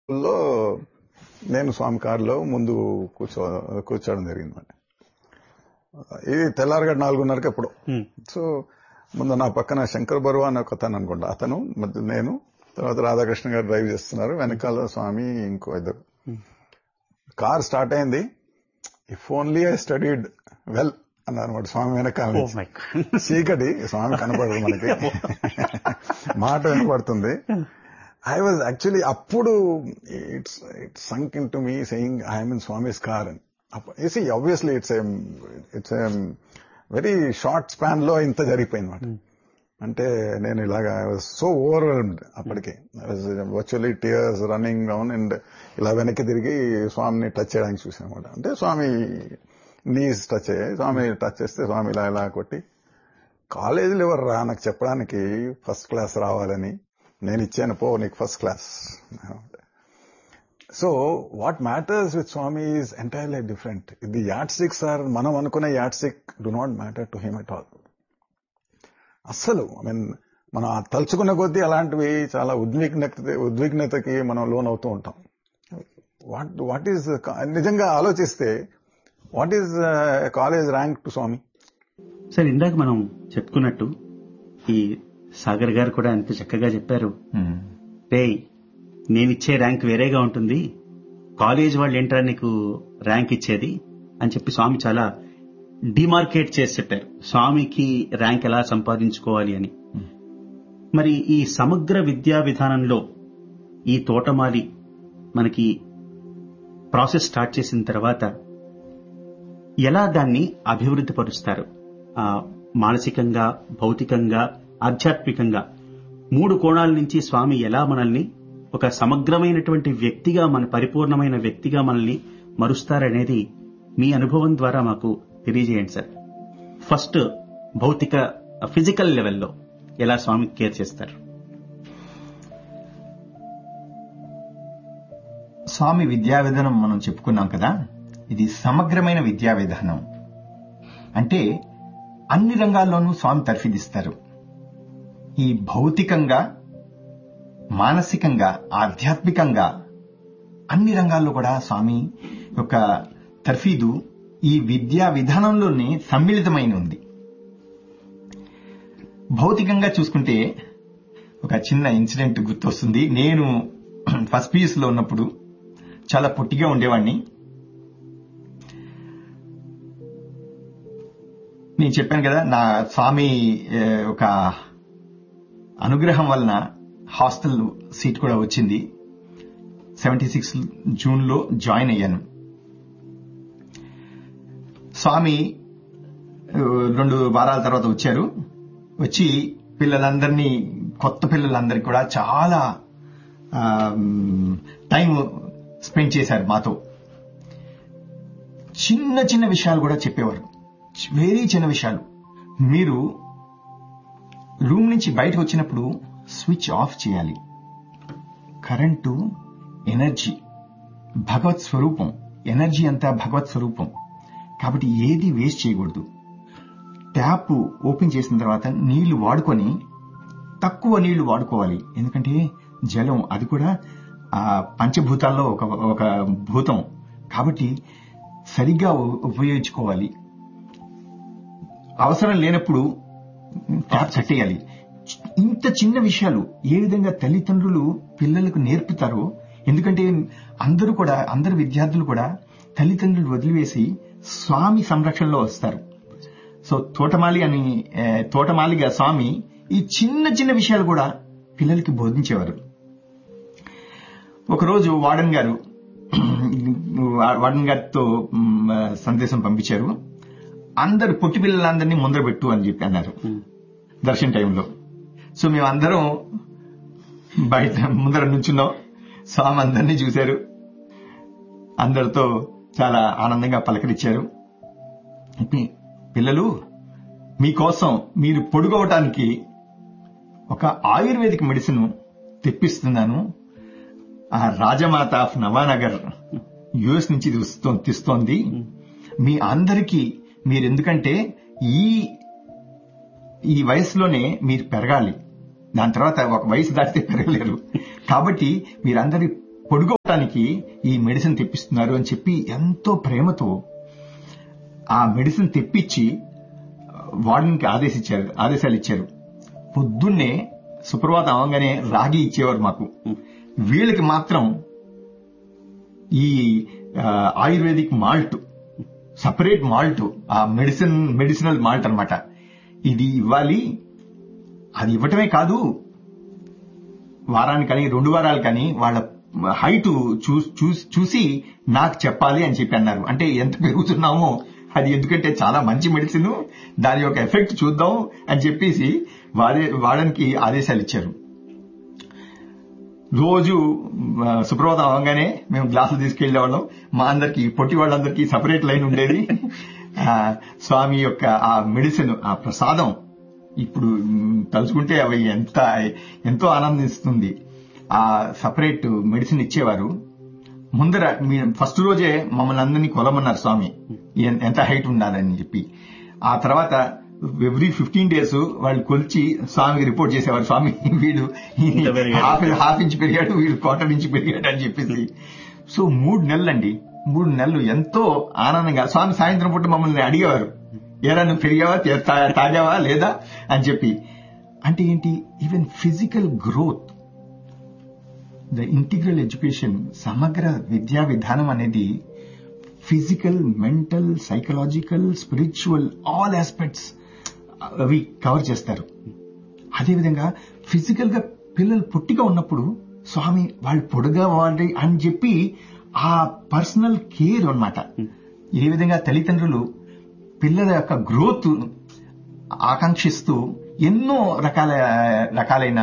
లో నేను స్వామి కారులో ముందు కూర్చోవడం జరిగింది. ఇది తెల్లారగడ 4:30కి ఎప్పుడు. సో ముందు నా పక్కన శంకర్ బరువా అని ఒక అతను అనుకుంటా, అతను నేను, తర్వాత రాధాకృష్ణ గారు డ్రైవ్ చేస్తున్నారు, వెనకాల స్వామి ఇంకో ఇద్దరు. కార్ స్టార్ట్ అయింది. If only I studied well అన్నమాట స్వామి వెనకాల. చీకటి, స్వామి కనపడదు మనకి, మాట వినపడుతుంది. I was actually, appudu, it's sunk into me saying I am in Swami's car. And you see, obviously it's a very short span lo inta jaripayindi మాట. అంటే నేను ఇలాగా I was so overwhelmed అప్పటికే. I was virtually tears running down and ఇలా వెనక్కి తిరిగి స్వామిని touch చేయడానికి చూసానమాట. అంటే స్వామి నీస్ టచ్ అయ్యాయి. స్వామి టచ్ చేస్తే స్వామి ఇలా కొట్టి, కాలేజీలో ఎవరు రా నాకు చెప్పడానికి ఫస్ట్ క్లాస్ రావాలని, నేను ఇచ్చాను పో నీకు first class. So what matters with Swamy is entirely different. The add sticks are, మనం అనుకునే add stick do not matter to him at all. అస్సలు మనం తలుచుకున్న కొద్దీ అలాంటివి చాలా ఉద్విగ్నతకి మనం లోన్ అవుతూ ఉంటాం. వాట్ ఈజ్ నిజంగా ఆలోచిస్తే what is college rank to Swamy? Sir, ఇందాక మనం చెప్పుకున్నట్టు ఈ సాగర్ గారు కూడా ఎంత చక్కగా చెప్పారు. నేనిచ్చే ర్యాంక్ వేరేగా ఉంటుంది, కాలేజ్ వాళ్ళు ఏంట్రా నీకు ర్యాంక్ ఇచ్చేది అని చెప్పి స్వామి చాలా డిమార్కేట్ చేసి చెప్పారు స్వామికి ర్యాంక్ ఎలా సంపాదించుకోవాలి అని. మరి ఈ సమగ్ర విద్యా విధానంలో ఈ తోటమాలి మనకి ప్రాసెస్ స్టార్ట్ చేసిన తర్వాత ఎలా దాన్ని అభివృద్ధి పరుస్తారు? మానసికంగా, భౌతికంగా, ఆధ్యాత్మికంగా 3 కోణాల నుంచి స్వామి ఎలా మనల్ని ఒక సమగ్రమైనటువంటి వ్యక్తిగా, మన పరిపూర్ణమైన వ్యక్తిగా మనల్ని మరుస్తారనేది మీ అనుభవం ద్వారా మాకు తెలియజేయండి సార్. ఫస్ట్ భౌతిక ఫిజికల్ లెవెల్లో ఎలా స్వామి కేర్ చేస్తారు? స్వామి విద్యా విధానం మనం చెప్పుకున్నాం కదా, ఇది సమగ్రమైన విద్యా విధానం. అంటే అన్ని రంగాల్లోనూ స్వామి తర్ఫీదిస్తారు. ఈ భౌతికంగా, మానసికంగా, ఆధ్యాత్మికంగా అన్ని రంగాల్లో కూడా స్వామి యొక్క తర్ఫీదు ఈ విద్యా విధానంలోనే సమ్మిళితమైన ఉంది. భౌతికంగా చూసుకుంటే ఒక చిన్న ఇన్సిడెంట్ గుర్తొస్తుంది. నేను ఫస్ట్ పీయూసీలో ఉన్నప్పుడు చాలా పొట్టిగా ఉండేవాడిని. నేను చెప్పాను కదా, నా స్వామి ఒక అనుగ్రహం వలన హాస్టల్ సీట్ కూడా వచ్చింది. 76 జూన్లో జాయిన్ అయ్యాను. స్వామి 2 వారాల తర్వాత వచ్చారు. వచ్చి పిల్లలందరినీ, కొత్త పిల్లలందరికీ కూడా చాలా టైం స్పెండ్ చేశారు మాతో. చిన్న చిన్న విషయాలు కూడా చెప్పేవారు, వెరీ చిన్న విషయాలు. మీరు రూమ్ నుంచి బయటకు వచ్చినప్పుడు స్విచ్ ఆఫ్ చేయాలి. కరెంటు ఎనర్జీ, భగవత్ స్వరూపం. ఎనర్జీ అంతా భగవత్ స్వరూపం కాబట్టి ఏది వేస్ట్ చేయకూడదు. ట్యాప్ ఓపెన్ చేసిన తర్వాత నీళ్లు వాడుకొని తక్కువ నీళ్లు వాడుకోవాలి. ఎందుకంటే జలం అది కూడా పంచభూతాల్లో ఒక భూతం కాబట్టి సరిగ్గా ఉపయోగించుకోవాలి. అవసరం లేనప్పుడు ట్యాప్ కట్టేయాలి. ఇంత చిన్న విషయాలు ఏ విధంగా తల్లిదండ్రులు పిల్లలకు నేర్పుతారో, ఎందుకంటే అందరు విద్యార్థులు కూడా తల్లిదండ్రులు వదిలివేసి స్వామి సంరక్షణలో వస్తారు. సో తోటమాలిగా స్వామి ఈ చిన్న చిన్న విషయాలు కూడా పిల్లలకి బోధించేవారు. ఒకరోజు వార్డెన్ గారితో సందేశం పంపించారు. అందరు పొట్టి పిల్లలందరినీ ముందర పెట్టు అని చెప్పి అన్నారు దర్శన టైంలో. సో మేమందరం బయట ముందర నుంచున్నాం. స్వామి అందరినీ చూశారు, అందరితో చాలా ఆనందంగా పలకరించారు. పిల్లలు, మీకోసం మీరు పొడుగవటానికి ఒక ఆయుర్వేదిక్ మెడిసిన్ తెప్పిస్తున్నాను. ఆ రాజమాత ఆఫ్ నవానగర్ యుఎస్ నుంచి తెస్తోంది. మీ అందరికీ మీరెందుకంటే ఈ వయసులోనే మీరు పెరగాలి, దాని తర్వాత ఒక వయసు దాటితే పెరగలేరు. కాబట్టి మీరందరి పొడుగవటానికి ఈ మెడిసిన్ తెప్పిస్తున్నారు అని చెప్పి ఎంతో ప్రేమతో ఆ మెడిసిన్ తెప్పించి వార్డెన్కి ఆదేశాలు ఇచ్చారు. పొద్దున్నే సుప్రభాతం అవగానే రాగి ఇచ్చేవారు మాకు. వీళ్ళకి మాత్రం ఈ ఆయుర్వేదిక్ మాల్ట్, సపరేట్ మాల్ట్, ఆ మెడిసినల్ మాల్ట్ అన్నమాట, ఇది ఇవ్వాలి. అది ఇవ్వటమే కాదు, వారానికి కానీ 2 వారాలు కానీ వాళ్ళ హైట్ చూసి నాకు చెప్పాలి అని చెప్పి అన్నారు. అంటే ఎంత పెరుగుతున్నామో అది, ఎందుకంటే చాలా మంచి మెడిసిన్, దాని యొక్క ఎఫెక్ట్ చూద్దాం అని చెప్పేసి వాడడానికి ఆదేశాలు ఇచ్చారు. రోజు సుప్రభాతం అవగానే మేము గ్లాసులు తీసుకెళ్లేవాళ్ళం. మా అందరికి, పొట్టి వాళ్ళందరికీ సపరేట్ లైన్ ఉండేది. స్వామి యొక్క ఆ మెడిసిన్, ఆ ప్రసాదం ఇప్పుడు తలుచుకుంటే అవి ఎంతో ఆనందిస్తుంది. ఆ సపరేట్ మెడిసిన్ ఇచ్చేవారు. ముందర ఫస్ట్ రోజే మమ్మల్ని అందరినీ కొలమన్నారు స్వామి, ఎంత హైట్ ఉండాలని చెప్పి. ఆ తర్వాత ఎవ్రీ 15 days వాళ్ళు కొలిచి స్వామికి రిపోర్ట్ చేసేవారు. స్వామి వీడు హాఫ్ ఇంచ్ పెరిగాడు, వీడు 1/4 ఇంచ్ పెరిగాడు అని చెప్పేసి. సో 3 నెలలండి, 3 నెలలు ఎంతో ఆనందంగా. స్వామి సాయంత్రం పూట మమ్మల్ని అడిగేవారు, ఏరా నువ్వు పెరిగావా, తాగావా లేదా అని చెప్పి. అంటే ఏంటి, even physical growth, the integral education, సమగ్ర విద్యా విధానం అనేది physical, mental, psychological, spiritual, all aspects అవి కవర్ చేస్తారు. అదేవిధంగా ఫిజికల్ గా పిల్లలు పొట్టిగా ఉన్నప్పుడు స్వామి వాళ్ళు పొడుగా వాడి అని చెప్పి ఆ పర్సనల్ కేర్ అన్నమాట. ఏ విధంగా తల్లిదండ్రులు పిల్లల యొక్క గ్రోత్ ఆకాంక్షిస్తూ ఎన్నో రకాలైన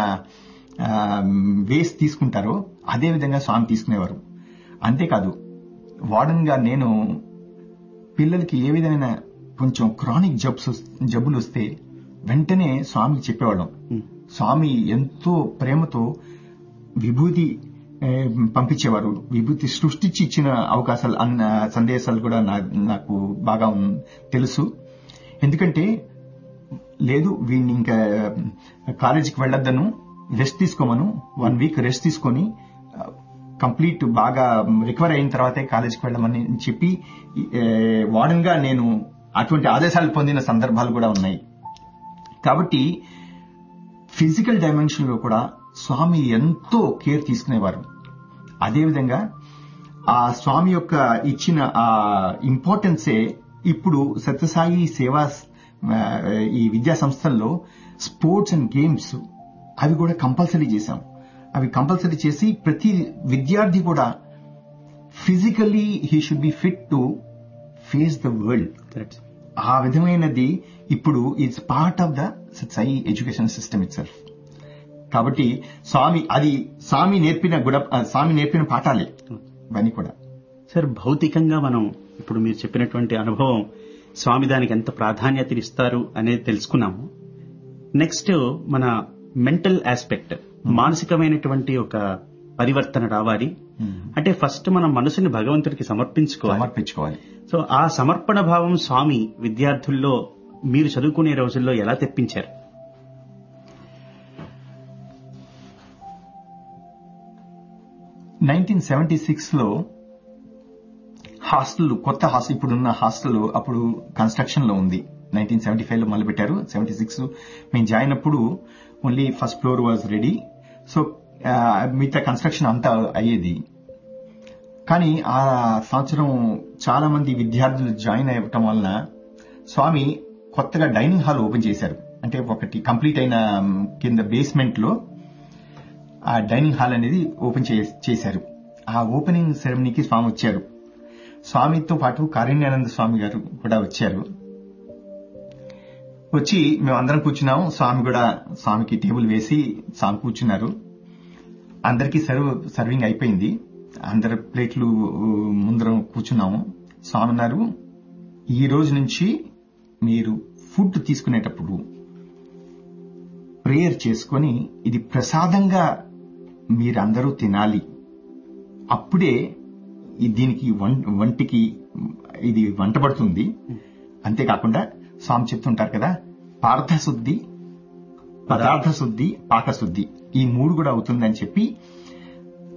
వేస్ తీసుకుంటారో అదేవిధంగా స్వామి తీసుకునేవారు. అంతేకాదు, వార్డెన్ గా నేను పిల్లలకి ఏ విధమైన కొంచెం క్రానిక్ జబ్బులు వస్తే వెంటనే స్వామికి చెప్పేవాళ్ళం. స్వామి ఎంతో ప్రేమతో విభూతి పంపించేవారు. విభూతి సృష్టించి ఇచ్చిన అవకాశాలు, సందేశాలు కూడా నాకు బాగా తెలుసు. ఎందుకంటే లేదు వీడిని ఇంకా కాలేజీకి వెళ్ళొద్దను, రెస్ట్ తీసుకోమను, 1 week రెస్ట్ తీసుకొని కంప్లీట్ బాగా రికవర్ అయిన తర్వాతే కాలేజీకి వెళ్ళమని చెప్పి వార్డెన్ గా నేను అటువంటి ఆదేశాలు పొందిన సందర్భాలు కూడా ఉన్నాయి. కాబట్టి ఫిజికల్ డైమెన్షన్ లో కూడా స్వామి ఎంతో కేర్ తీసుకునేవారు. అదేవిధంగా ఆ స్వామి యొక్క ఇచ్చిన ఆ ఇంపార్టెన్సే ఇప్పుడు సత్యసాయి సేవా ఈ విద్యా సంస్థల్లో స్పోర్ట్స్ అండ్ గేమ్స్ అవి కూడా కంపల్సరీ చేశాం. అవి కంపల్సరీ చేసి ప్రతి విద్యార్థి కూడా physically he should be fit to face the world. ఆ విధమైనది ఇప్పుడు it's part of the Sathya Sai education system it self. కాబట్టి స్వామి నేర్పిన పాఠాలే ఇవన్నీ కూడా. సార్, భౌతికంగా మనం ఇప్పుడు మీరు చెప్పినటువంటి అనుభవం, స్వామి దానికి ఎంత ప్రాధాన్యత ఇస్తారు అనేది తెలుసుకున్నాము. నెక్స్ట్ మన మెంటల్ ఆస్పెక్ట్, మానసికమైనటువంటి ఒక పరివర్తన రావాలి అంటే ఫస్ట్ మన మనసుని భగవంతుడికి సమర్పించుకోవాలి. సో ఆ సమర్పణ భావం స్వామి విద్యార్థుల్లో మీరు చదువుకునే రోజుల్లో ఎలా తెప్పించారు? లో హాస్టల్, కొత్త హాస్టల్, ఇప్పుడున్న హాస్టల్ అప్పుడు కన్స్ట్రక్షన్ లో ఉంది. 1975 లో మొదలు పెట్టారు. 76 మేము జాయిన్ అప్పుడు only first floor was ready. So మిగతా కన్స్ట్రక్షన్ అంతా అయ్యేది. కానీ ఆ సంవత్సరం చాలా మంది విద్యార్థులు జాయిన్ అవ్వటం వలన స్వామి కొత్తగా డైనింగ్ హాల్ ఓపెన్ చేశారు. అంటే ఒకటి కంప్లీట్ అయిన కింద బేస్మెంట్ లో ఆ డైనింగ్ హాల్ అనేది ఓపెన్ చేశారు. ఆ ఓపెనింగ్ సెరమనీకి స్వామి వచ్చారు. స్వామితో పాటు కారుణ్యానంద స్వామి గారు కూడా వచ్చారు. వచ్చి మేము అందరం కూర్చున్నాము. స్వామికి టేబుల్ వేసి స్వామి కూర్చున్నారు. అందరికీ సర్వింగ్ అయిపోయింది. అందరి ప్లేట్లు ముందరం కూర్చున్నాము. స్వామి అన్నారు, ఈ రోజు నుంచి మీరు ఫుడ్ తీసుకునేటప్పుడు ప్రేయర్ చేసుకొని ఇది ప్రసాదంగా మీరందరూ తినాలి. అప్పుడే దీనికి వంటికి ఇది వంట పడుతుంది. అంతేకాకుండా స్వామి చెప్తుంటారు కదా, పార్థశుద్ధి, పదార్థ శుద్ధి, పాకశుద్ధి, ఈ 3 కూడా అవుతుందని చెప్పి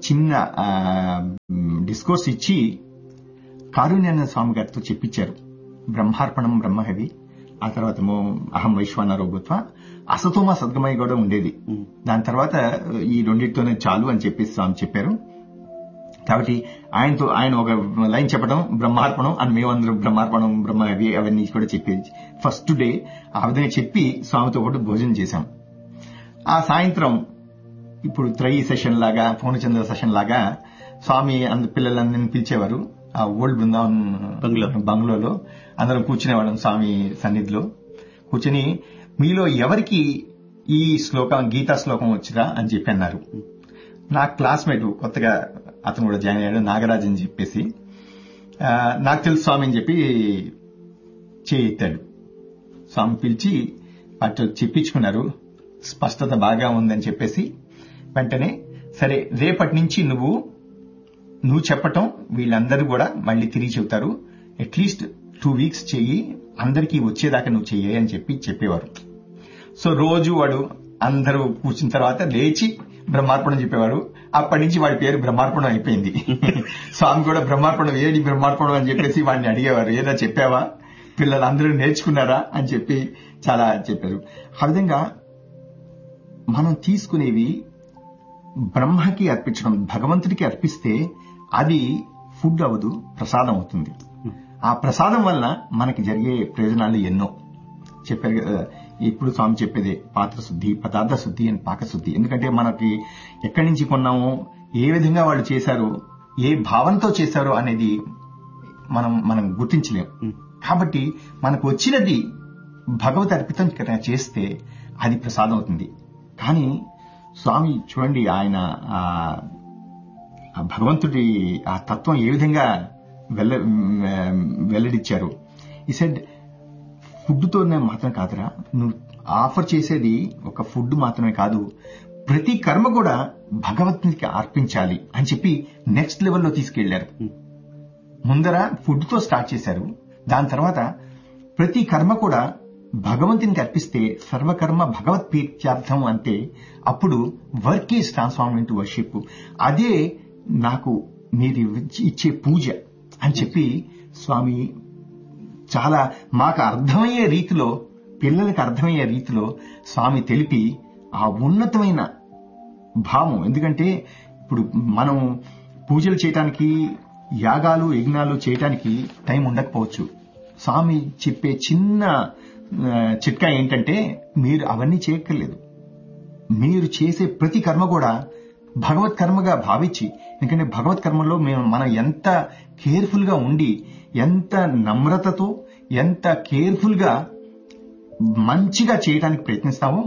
చిన్న డిస్కోర్స్ ఇచ్చి కారుణ్యానంద స్వామి గారితో చెప్పించారు. బ్రహ్మార్పణం బ్రహ్మహవి, ఆ తర్వాత అహం వైశ్వానరో భూత్వ, అసతోమ సద్గమయ కూడా ఉండేది. దాని తర్వాత ఈ రెండింటితోనే చాలు అని చెప్పేసి స్వామి చెప్పారు. కాబట్టి ఆయన ఒక లైన్ చెప్పడం బ్రహ్మార్పణం అని, మేమందరం బ్రహ్మార్పణం బ్రహ్మహవి అవన్నీ కూడా చెప్పేది. ఫస్ట్ డే ఆ విధంగా చెప్పి స్వామితో పాటు భోజనం చేశాం. ఆ సాయంత్రం ఇప్పుడు త్రయీ సెషన్ లాగా, పూర్ణచంద్ర సెషన్ లాగా స్వామి పిల్లలందరినీ పిలిచేవారు. ఆ ఓల్డ్ బృందావన్ బంగ్లోలో అందరం కూర్చునేవాళ్ళం స్వామి సన్నిధిలో. కూర్చుని మీలో ఎవరికి ఈ శ్లోకం గీతా శ్లోకం వచ్చిరా అని చెప్పి అన్నారు. నా క్లాస్మేట్ కొత్తగా అతను కూడా జాయిన్ అయ్యాడు, నాగరాజ్ అని చెప్పేసి, నాకు తెలుసు స్వామి అని చెప్పి చేయెత్తాడు. స్వామి పిలిచి వాటితో చెప్పించుకున్నారు. స్పష్టత బాగా ఉందని చెప్పేసి వెంటనే సరే రేపటి నుంచి నువ్వు చెప్పటం వీళ్ళందరూ కూడా మళ్ళీ తిరిగి చెబుతారు, అట్లీస్ట్ 2 weeks చెయ్యి, అందరికీ వచ్చేదాకా నువ్వు చెయ్యి అని చెప్పేవారు. సో రోజు వాడు అందరూ కూర్చున్న తర్వాత లేచి బ్రహ్మార్పణం చెప్పేవాడు. అప్పటి నుంచి వాడి పేరు బ్రహ్మార్పణం అయిపోయింది. స్వామి కూడా బ్రహ్మార్పణం ఏడి బ్రహ్మార్పణం అని చెప్పేసి వాడిని అడిగేవారు, ఏదా చెప్పావా, పిల్లలందరూ నేర్చుకున్నారా అని చెప్పి చాలా చెప్పారు. ఆ విధంగా మనం తీసుకునేవి బ్రహ్మకి అర్పించడం, భగవంతుడికి అర్పిస్తే అది ఫుడ్ అవ్వదు, ప్రసాదం అవుతుంది. ఆ ప్రసాదం వల్ల మనకి జరిగే ప్రయోజనాలు ఎన్నో చెప్పారు కదా. ఇప్పుడు స్వామి చెప్పేదే పాత్ర శుద్ధి, పదార్థ శుద్ధి అండ్ పాకశుద్ధి. ఎందుకంటే మనకి ఎక్కడి నుంచి కొన్నామో, ఏ విధంగా వాళ్ళు చేశారో, ఏ భావంతో చేశారో అనేది మనం గుర్తించలేం. కాబట్టి మనకు వచ్చినది భగవత్ అర్పితం చేస్తే అది ప్రసాదం అవుతుంది. కానీ స్వామి చూడండి, ఆయన భగవంతుడి ఆ తత్వం ఏ విధంగా వెల్లడిచ్చారు. ఈ సెడ్ ఫుడ్తోనే మాత్రం కాదురా, నువ్వు ఆఫర్ చేసేది ఒక ఫుడ్ మాత్రమే కాదు, ప్రతి కర్మ కూడా భగవంతునికి అర్పించాలి అని చెప్పి నెక్స్ట్ లెవెల్లో తీసుకెళ్లారు. ముందర ఫుడ్ తో స్టార్ట్ చేశారు, దాని తర్వాత ప్రతి కర్మ కూడా భగవంతునికి అర్పిస్తే సర్వకర్మ భగవత్ ప్రీత్యార్థం అంటే అప్పుడు work is transform into worship. అదే నాకు మీరు ఇచ్చే పూజ అని చెప్పి స్వామి చాలా మాకు అర్థమయ్యే రీతిలో, పిల్లలకి అర్థమయ్యే రీతిలో స్వామి తెలిపి ఆ ఉన్నతమైన భావం. ఎందుకంటే ఇప్పుడు మనం పూజలు చేయటానికి, యాగాలు యజ్ఞాలు చేయటానికి టైం ఉండకపోవచ్చు. స్వామి చెప్పే చిన్న చిట్కా ఏంటంటే, మీరు అవన్నీ చేయక్కర్లేదు, మీరు చేసే ప్రతి కర్మ కూడా భగవత్ కర్మగా భావించి, ఎందుకంటే భగవత్ కర్మలో మనం ఎంత కేర్ఫుల్ గా ఉండి, ఎంత నమ్రతతో, ఎంత కేర్ఫుల్ గా మంచిగా చేయడానికి ప్రయత్నిస్తామో,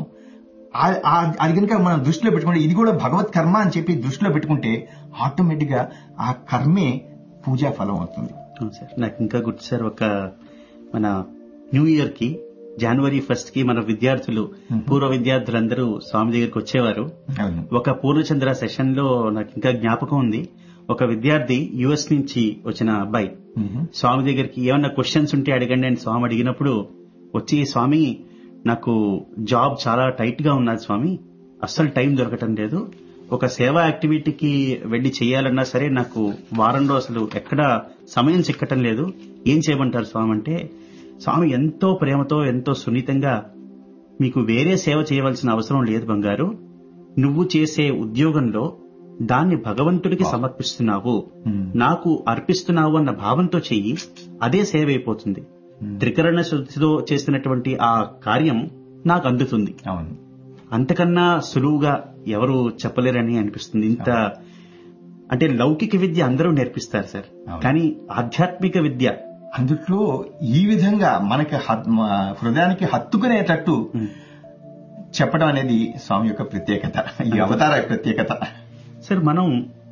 అది కనుక మనం దృష్టిలో పెట్టుకుంటే, ఇది కూడా భగవత్ కర్మ అని చెప్పి దృష్టిలో పెట్టుకుంటే ఆటోమేటిక్ గా ఆ కర్మే పూజా ఫలం అవుతుంది. సార్ నాకు ఇంకా గుర్తు సార్, ఒక మన న్యూ ఇయర్ కి January 1st కి మన విద్యార్థులు, పూర్వ విద్యార్థులందరూ స్వామి దగ్గరికి వచ్చేవారు. ఒక పూర్ణచంద్ర సెషన్ లో నాకు ఇంకా జ్ఞాపకం ఉంది, ఒక విద్యార్థి US నుంచి వచ్చిన అబ్బాయి స్వామి దగ్గరికి ఏమన్నా క్వశ్చన్స్ ఉంటే అడగండి అని స్వామి అడిగినప్పుడు వచ్చి, స్వామి నాకు జాబ్ చాలా టైట్ గా ఉన్నది స్వామి, అస్సలు టైం దొరకటం లేదు, ఒక సేవా యాక్టివిటీకి వెళ్లి చేయాలన్నా సరే నాకు వారంలో అసలు ఎక్కడా సమయం చిక్కటం లేదు, ఏం చేయమంటారు స్వామి అంటే, స్వామి ఎంతో ప్రేమతో ఎంతో సున్నితంగా, మీకు వేరే సేవ చేయవలసిన అవసరం లేదు బంగారు, నువ్వు చేసే ఉద్యోగంలో దాన్ని భగవంతుడికి సమర్పిస్తున్నావు, నాకు అర్పిస్తున్నావు అన్న భావంతో చెయ్యి, అదే సేవ అయిపోతుంది. త్రికరణ శుద్ధితో చేసినటువంటి ఆ కార్యం నాకు అందుతుంది. అంతకన్నా సులువుగా ఎవరు చెప్పలేరని అనిపిస్తుంది. ఇంత అంటే లౌకిక విద్య అందరూ నేర్పిస్తారు సార్, కానీ ఆధ్యాత్మిక విద్య అందుట్లో ఈ విధంగా మనకి హృదయానికి హత్తుకునేటట్టు చెప్పడం అనేది స్వామి యొక్క ప్రత్యేకత, ఈ అవతార ప్రత్యేకత. సార్ మనం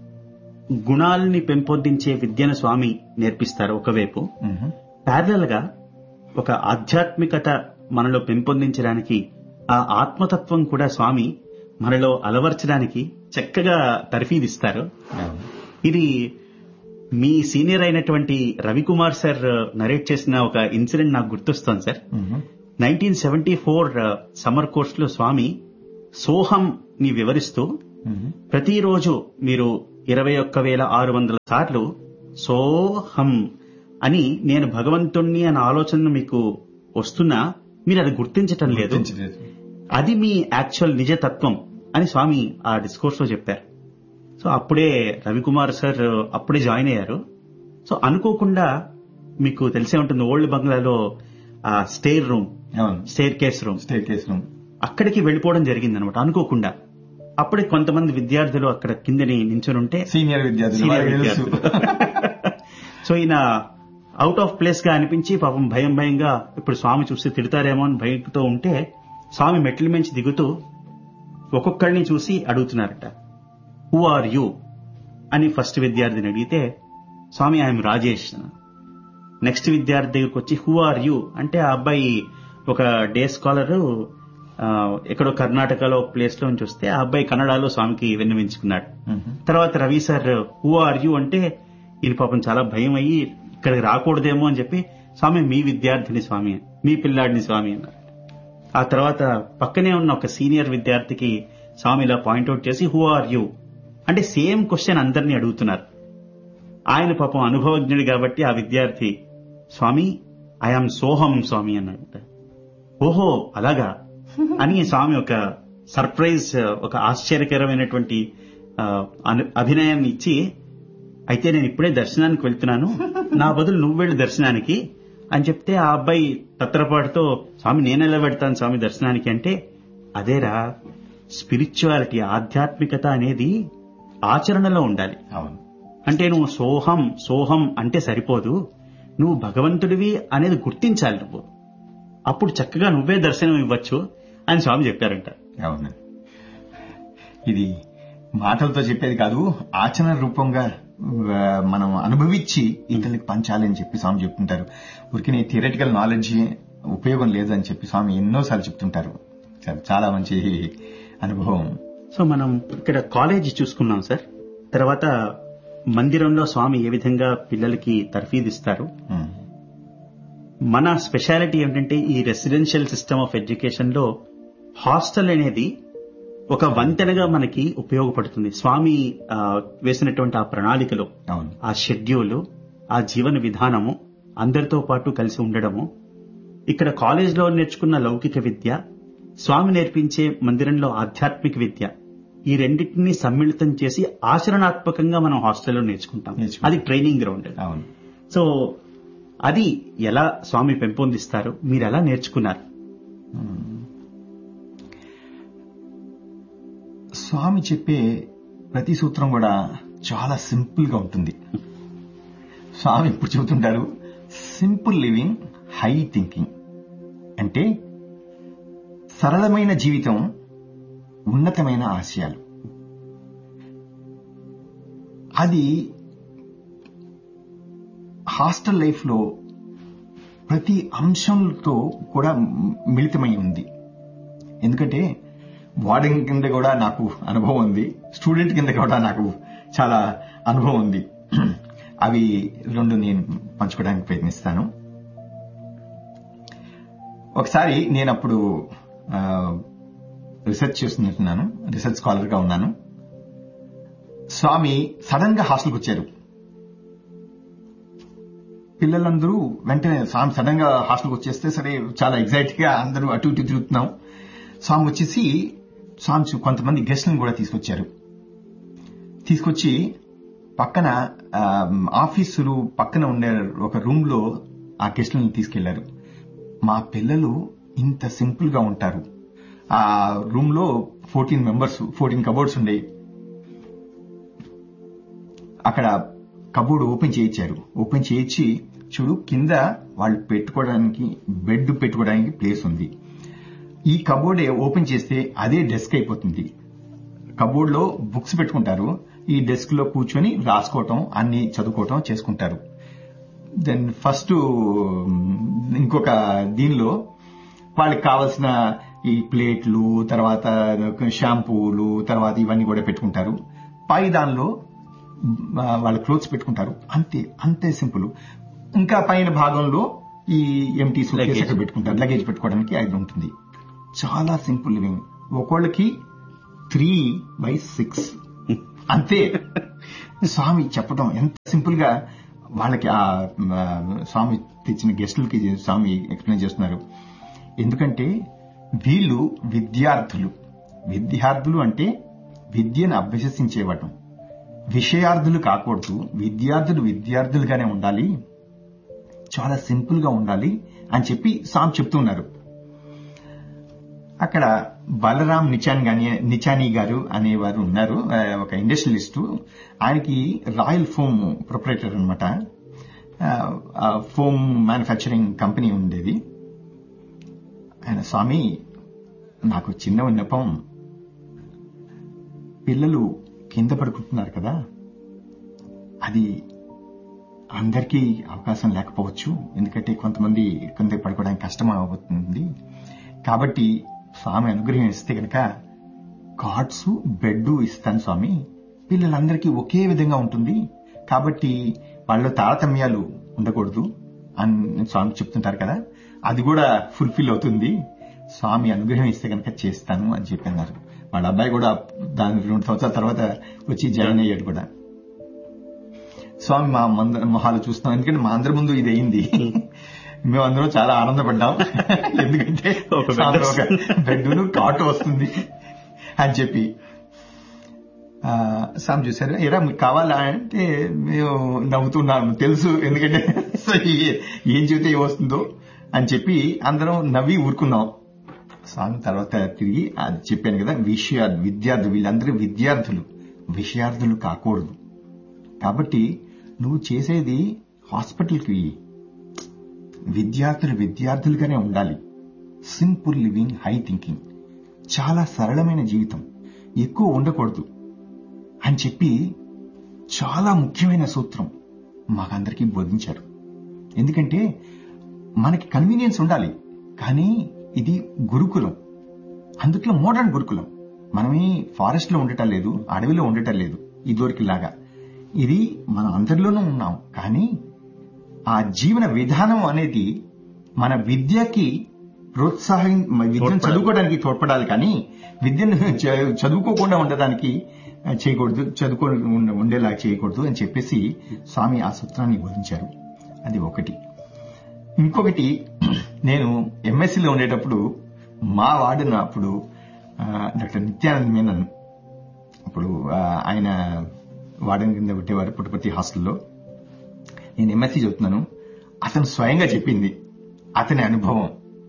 గుణాలని పెంపొందించే విద్యను స్వామి నేర్పిస్తారు ఒకవైపు, ప్యారలల్ గా ఒక ఆధ్యాత్మికత మనలో పెంపొందించడానికి, ఆ ఆత్మతత్వం కూడా స్వామి మనలో అలవర్చడానికి చక్కగా తర్ఫీదిస్తారు. ఇది మీ సీనియర్ అయినటువంటి రవికుమార్ సార్ నరేట్ చేసిన ఒక ఇన్సిడెంట్ నాకు గుర్తొస్తోంది సార్. 1974 సమ్మర్ కోర్స్ లో స్వామి సోహం ని వివరిస్తూ, ప్రతిరోజు మీరు 21,600 సార్లు సోహం అని నేను భగవంతుణ్ణి అనే ఆలోచన మీకు వస్తున్నా మీరు అది గుర్తించటం లేదు, అది మీ యాక్చువల్ నిజతత్వం అని స్వామి ఆ డిస్కోర్స్ లో చెప్పారు. సో అప్పుడే రవికుమార్ సార్ అప్పుడే జాయిన్ అయ్యారు. సో అనుకోకుండా మీకు తెలిసే ఉంటుంది, ఓల్డ్ బంగ్లాలో ఆ స్టేర్ కేస్ రూమ్ అక్కడికి వెళ్ళిపోవడం జరిగింది అనమాట అనుకోకుండా. అప్పుడే కొంతమంది విద్యార్థులు అక్కడ కిందని నించుని ఉంటే సీనియర్ విద్యార్థులు సో ఈయన అవుట్ ఆఫ్ ప్లేస్ గా అనిపించి పాపం భయంగా ఇప్పుడు స్వామి చూస్తే తిడతారేమో అని భయంతో ఉంటే స్వామి మెట్ల మించి దిగుతూ ఒక్కొక్కరిని చూసి అడుగుతున్నారట, హూ ఆర్ యూ అని ఫస్ట్ విద్యార్థిని అడిగితే స్వామి ఐఎమ్ రాజేష్. నెక్స్ట్ విద్యార్థి దగ్గరకు వచ్చి హూ ఆర్ యూ అంటే ఆ అబ్బాయి ఒక డే స్కాలర్ ఎక్కడో కర్ణాటకలో ప్లేస్ లో నుంచి వస్తే ఆ అబ్బాయి కన్నడలో స్వామికి విన్నవించుకున్నాడు. తర్వాత Ravi sir who are you అంటే ఈయన పాపం చాలా భయం అయ్యి ఇక్కడికి రాకూడదేమో అని చెప్పి స్వామి మీ విద్యార్థిని స్వామి, మీ పిల్లాడిని స్వామి అన్నారు. ఆ తర్వాత పక్కనే ఉన్న ఒక సీనియర్ విద్యార్థికి స్వామి ఇలా పాయింట్అవుట్ చేసి హూ ఆర్ యూ అంటే సేమ్ క్వశ్చన్ అందరినీ అడుగుతున్నారు. ఆయన పాపం అనుభవజ్ఞుడు కాబట్టి ఆ విద్యార్థి స్వామి ఐఆమ్ సోహం స్వామి అన్నాడు. ఓహో అలాగా అని స్వామి ఒక సర్ప్రైజ్, ఒక ఆశ్చర్యకరమైనటువంటి అభినయాన్ని ఇచ్చి, అయితే నేను ఇప్పుడే దర్శనానికి వెళ్తున్నాను, నా బదులు నువ్వు వెళ్ళు దర్శనానికి అని చెప్తే ఆ అబ్బాయి తత్తరపాటుతో స్వామి నేనెలా పెడతాను స్వామి దర్శనానికి అంటే, అదేరా స్పిరిచువాలిటీ, ఆధ్యాత్మికత అనేది ఆచరణలో ఉండాలి. అంటే నువ్వు సోహం అంటే సరిపోదు, నువ్వు భగవంతుడివి అనేది గుర్తించాలి నువ్వు, అప్పుడు చక్కగా నువ్వే దర్శనం ఇవ్వచ్చు అని స్వామి చెప్పారంట. అవును, ఇది మాటలతో చెప్పేది కాదు, ఆచరణ రూపంగా మనం అనుభవించి ఇతరులకు పంచాలని చెప్పి స్వామి చెప్తుంటారు. ఊరికి థియరిటికల్ నాలెడ్జ్ ఉపయోగం లేదని చెప్పి స్వామి ఎన్నోసార్లు చెప్తుంటారు. చాలా మంచి అనుభవం. సో మనం ఇక్కడ కాలేజీ చూసుకున్నాం సార్. తర్వాత మందిరంలో స్వామి ఏ విధంగా పిల్లలకి తర్ఫీదిస్తారు. మన స్పెషాలిటీ ఏమిటంటే ఈ రెసిడెన్షియల్ సిస్టమ్ ఆఫ్ ఎడ్యుకేషన్ లో హాస్టల్ అనేది ఒక వంతెనగా మనకి ఉపయోగపడుతుంది. స్వామి వేసినటువంటి ఆ ప్రణాళికలో ఆ షెడ్యూల్, ఆ జీవన విధానము, అందరితో పాటు కలిసి ఉండడము, ఇక్కడ కాలేజ్లో నేర్చుకున్న లౌకిక విద్య, స్వామి నేర్పించే మందిరంలో ఆధ్యాత్మిక విద్య, ఈ రెండింటినీ సమ్మిళితం చేసి ఆచరణాత్మకంగా మనం హాస్టల్లో నేర్చుకుంటాం. అది ట్రైనింగ్ గ్రౌండ్. సో అది ఎలా స్వామి పెంపొందిస్తారు, మీరు ఎలా నేర్చుకున్నారు? స్వామి చెప్పే ప్రతి సూత్రం కూడా చాలా సింపుల్ గా ఉంటుంది. స్వామి ఇప్పుడు చెబుతుంటారు, సింపుల్ లివింగ్, హై థింకింగ్. అంటే సరళమైన జీవితం, ఉన్నతమైన ఆశయాలు. అది హాస్టల్ లైఫ్ లో ప్రతి అంశంతో కూడా మిళితమై ఉంది. ఎందుకంటే వార్డెన్ కింద కూడా నాకు అనుభవం ఉంది, స్టూడెంట్ కింద కూడా నాకు చాలా అనుభవం ఉంది. అవి రెండు నేను పంచుకోవడానికి ప్రయత్నిస్తాను. ఒకసారి నేను అప్పుడు రీసెర్చ్ చేస్తున్నట్టున్నాను, రీసెర్చ్ స్కాలర్ గా ఉన్నాను. స్వామి సడన్ గా హాస్టల్కి వచ్చారు. పిల్లలందరూ వెంటనే స్వామి సడన్ గా హాస్టల్కి వచ్చేస్తే సరే చాలా ఎగ్జైట్ గా అందరూ అటు ఇటు తిరుగుతున్నాం. స్వామి వచ్చేసి స్వామి కొంతమంది గెస్ట్లను కూడా తీసుకొచ్చారు. తీసుకొచ్చి పక్కన ఆఫీసులు పక్కన ఉండే ఒక రూమ్ లో ఆ గెస్ట్లను తీసుకెళ్లారు. మా పిల్లలు ఇంత సింపుల్ గా ఉంటారు. ఆ రూమ్ లో 14 మెంబర్స్, 14 కబోర్డ్స్ ఉండేవి. అక్కడ కబోర్డ్ ఓపెన్ చేయించారు. ఓపెన్ చేయించి చూడు, కింద వాళ్ళు పెట్టుకోవడానికి బెడ్ పెట్టుకోవడానికి ప్లేస్ ఉంది. ఈ కబోర్డ్ ఓపెన్ చేస్తే అదే డెస్క్ అయిపోతుంది. కబోర్డ్ లో బుక్స్ పెట్టుకుంటారు, ఈ డెస్క్ లో కూర్చొని రాసుకోవటం, అన్ని చదువుకోవటం చేసుకుంటారు. దెన్ ఫస్ట్ ఇంకొక దీనిలో వాళ్ళకి కావాల్సిన ఈ ప్లేట్లు, తర్వాత షాంపూలు, తర్వాత ఇవన్నీ కూడా పెట్టుకుంటారు. పై దానిలో వాళ్ళ క్లోత్స్ పెట్టుకుంటారు. అంతే సింపుల్. ఇంకా పైన భాగంలో ఈ ఎంటీ సూట్కేస్ అక్కడ పెట్టుకుంటారు, లగేజ్ పెట్టుకోవడానికి అది ఉంటుంది. చాలా సింపుల్ లివింగ్. ఒకళ్ళకి 3/6 అంతే. స్వామి చెప్పడం ఎంత సింపుల్ గా వాళ్ళకి ఆ స్వామి తెచ్చిన గెస్టులకి స్వామి ఎక్స్ప్లెయిన్ చేస్తున్నారు. ఎందుకంటే వీళ్ళు విద్యార్థులు అంటే విద్యను అభ్యసించేవాడు, విషయార్థులు కాకూడదు. విద్యార్థులుగానే ఉండాలి, చాలా సింపుల్ గా ఉండాలి అని చెప్పి స్వామి చెప్తున్నారు. అక్కడ బలరాం నిచానీ గారు అనేవారు ఉన్నారు, ఒక ఇండస్ట్రియలిస్టు. ఆయనకి రాయల్ ఫోమ్ ప్రొపరేటర్ అనమాట, ఫోమ్ మ్యానుఫ్యాక్చరింగ్ కంపెనీ ఉండేది. ఆయన స్వామి నాకు చిన్న విన్నపం, పిల్లలు కింద పడుకుంటున్నారు కదా, అది అందరికీ అవకాశం లేకపోవచ్చు, ఎందుకంటే కొంతమంది కింద పడుకోవడానికి కష్టం అవుతుంది. కాబట్టి స్వామి అనుగ్రహం ఇస్తే కనుక కార్డ్స్ బెడ్ ఇస్తాను స్వామి, పిల్లలందరికీ ఒకే విధంగా ఉంటుంది, కాబట్టి వాళ్ళ తారతమ్యాలు ఉండకూడదు అని స్వామి చెప్తుంటారు కదా, అది కూడా ఫుల్ఫిల్ అవుతుంది, స్వామి అనుగ్రహం ఇస్తే కనుక చేస్తాను అని చెప్పన్నారు. వాళ్ళ అబ్బాయి కూడా దాని 2 సంవత్సరాల తర్వాత వచ్చి జాయిన్ అయ్యాడు కూడా. స్వామి మా మొహాలు చూస్తాం, ఎందుకంటే మా అందరి ముందు ఇది అయింది, మేమందరం చాలా ఆనందపడ్డాం, ఎందుకంటే ఒక బెడ్ను కాటు వస్తుంది అని చెప్పి. స్వామి చూసారు, ఎరా మీకు కావాలా అంటే మేము నవ్వుతున్నాము, తెలుసు ఎందుకంటే ఏం చెబితే ఏమొస్తుందో అని చెప్పి అందరం నవ్వి ఊరుకున్నాం. స్వామి తర్వాత తిరిగి అది చెప్పాను కదా, విద్యార్థులు వీళ్ళందరూ విషయార్థులు కాకూడదు, కాబట్టి నువ్వు చేసేది హాస్పిటల్కి విద్యార్థులుగానే ఉండాలి, సింపుల్ లివింగ్, హై థింకింగ్, చాలా సరళమైన జీవితం, ఎక్కువ ఉండకూడదు అని చెప్పి చాలా ముఖ్యమైన సూత్రం మాకందరికీ బోధించారు. ఎందుకంటే మనకి కన్వీనియన్స్ ఉండాలి, కానీ ఇది గురుకులం, అందుట్లో మోడర్న్ గురుకులం. మనమే ఫారెస్ట్ లో ఉండటం లేదు, అడవిలో ఉండటం లేదు ఇదివరకులాగా, ఇది మనం అందరిలోనూ ఉన్నాం. కానీ ఆ జీవన విధానం అనేది మన విద్యకి విద్యను చదువుకోవడానికి తోడ్పడాలి, కానీ విద్యను చదువుకోకుండా ఉండడానికి చేయకూడదు, ఉండేలా చేయకూడదు అని చెప్పేసి స్వామి ఆ సూత్రాన్ని బోధించారు. అది ఒకటి. ఇంకొకటి, నేను ఎంఎస్సీలో ఉండేటప్పుడు మా వాడినప్పుడు డాక్టర్ నిత్యానంద్ మేనన్, అప్పుడు ఆయన వార్డెన్ కింద పెట్టేవారు పుట్టపర్తి హాస్టల్లో. నేను ఎంఎస్సీ చదువుతున్నాను, అతను స్వయంగా చెప్పింది అతని అనుభవం.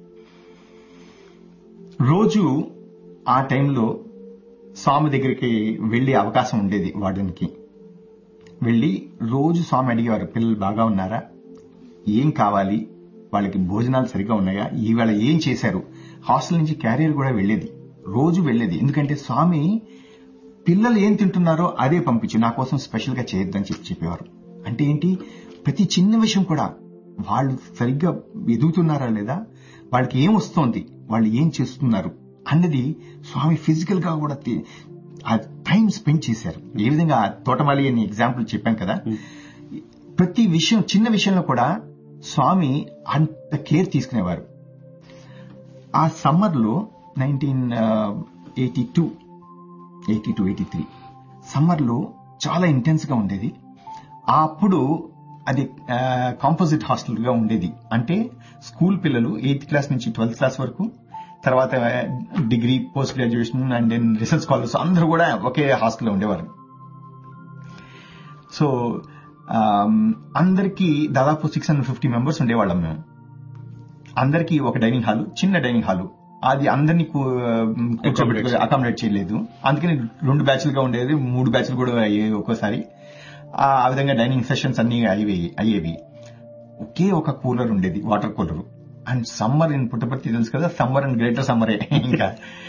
రోజు ఆ టైంలో స్వామి దగ్గరికి వెళ్లే అవకాశం ఉండేది. వార్డెన్కి వెళ్లి రోజు స్వామి అడిగేవారు, పిల్లలు బాగా ఉన్నారా, ఏం కావాలి, వాళ్ళకి భోజనాలు సరిగ్గా ఉన్నాయా, ఈవేళ ఏం చేశారు. హాస్టల్ నుంచి క్యారియర్ కూడా రోజు వెళ్లేది. ఎందుకంటే స్వామి పిల్లలు ఏం తింటున్నారో అదే పంపించి నా కోసం స్పెషల్ గా చేయొద్దని చెప్పేవారు. అంటే ఏంటి, ప్రతి చిన్న విషయం కూడా వాళ్ళు సరిగ్గా ఎదుగుతున్నారా లేదా, వాళ్ళకి ఏం వస్తోంది, వాళ్ళు ఏం చేస్తున్నారు అన్నది స్వామి ఫిజికల్ గా కూడా ఆ టైం స్పెండ్ చేశారు. ఏ విధంగా తోటమాలి అని ఎగ్జాంపుల్ చెప్పాం కదా, ప్రతి విషయం చిన్న విషయంలో కూడా స్వామి అంత కేర్ తీసుకునేవారు. ఆ సమ్మర్ లో 1982-83 సమ్మర్ లో చాలా ఇంటెన్స్ గా ఉండేది. అప్పుడు అది కాంపోజిట్ హాస్టల్ గా ఉండేది. అంటే స్కూల్ పిల్లలు 8th క్లాస్ నుంచి 12th క్లాస్ వరకు, తర్వాత degree, post graduation and then research scholars అందరూ కూడా ఒకే హాస్టల్లో ఉండేవారు. సో అందరికీ దాదాపు 650 మెంబర్స్ ఉండేవాళ్ళం మేము. అందరికీ ఒక డైనింగ్ హాల్, చిన్న డైనింగ్ హాల్, అది అందరినీ అకామిడేట్ చేయలేదు. అందుకని 2 బ్యాచ్లుగా ఉండేది, 3 బ్యాచ్లు కూడా అయ్యేవి ఒక్కోసారి. ఆ విధంగా డైనింగ్ సెషన్స్ అన్ని అయ్యేవి. ఒకే ఒక కూలర్ ఉండేది, water cooler. And summer in Puttaparthi తెలుసు కదా, సమ్మర్ అండ్ గ్రేటర్ సమ్మరే. ఇంకా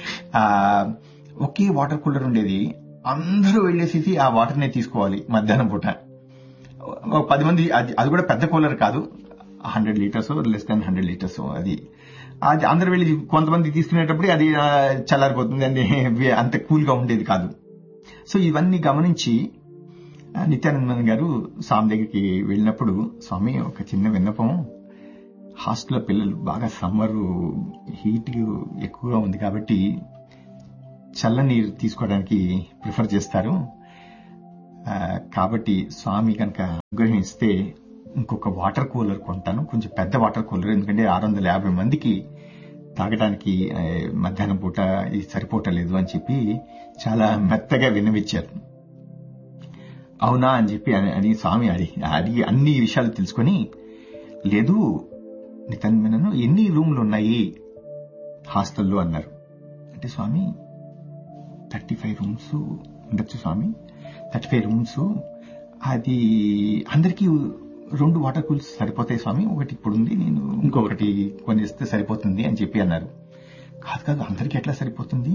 ఒకే వాటర్ కూలర్ ఉండేది. అందరూ వెళ్లేసి ఆ వాటర్ నే తీసుకోవాలి మధ్యాహ్నం పూట. 10 మంది, అది కూడా పెద్ద కూలర్ కాదు, 100 లీటర్స్, లెస్ దాన్ 100 లీటర్స్. అది అందరు వెళ్ళి కొంతమంది తీసుకునేటప్పుడు అది చల్లారిపోతుంది, అంత కూల్ గా ఉండేది కాదు. సో ఇవన్నీ గమనించి నిత్యానందన్ గారు స్వామి దగ్గరికి వెళ్ళినప్పుడు, స్వామి ఒక చిన్న విన్నపం, హాస్టల్లో పిల్లలు బాగా సమ్మర్ హీట్ ఎక్కువగా ఉంది కాబట్టి చల్ల నీరు తీసుకోవడానికి ప్రిఫర్ చేస్తారు, కాబట్టి స్వామి కనుక అనుగ్రహిస్తే ఇంకొక వాటర్ కూలర్ కొంటాను, కొంచెం పెద్ద వాటర్ కూలర్, ఎందుకంటే 650 మందికి తాగడానికి మధ్యాహ్నం పూట ఇది సరిపోవటలేదు అని చెప్పి చాలా మెత్తగా విన్నవిచ్చారు. అవునా అని చెప్పి అని స్వామి అడిగి అన్ని విషయాలు తెలుసుకొని, లేదు నితన్మేనను ఎన్ని రూమ్లు ఉన్నాయి హాస్టల్లో అన్నారు. అంటే స్వామి 35 రూమ్స్ ఉండొచ్చు స్వామి, 35 రూమ్స్, అది అందరికీ 2 వాటర్ కూల్స్ సరిపోతాయి స్వామి, ఒకటి ఇప్పుడు ఉంది, నేను ఇంకొకటి కొనిస్తే సరిపోతుంది అని చెప్పి అన్నారు. కాదు అందరికీ ఎట్లా సరిపోతుంది,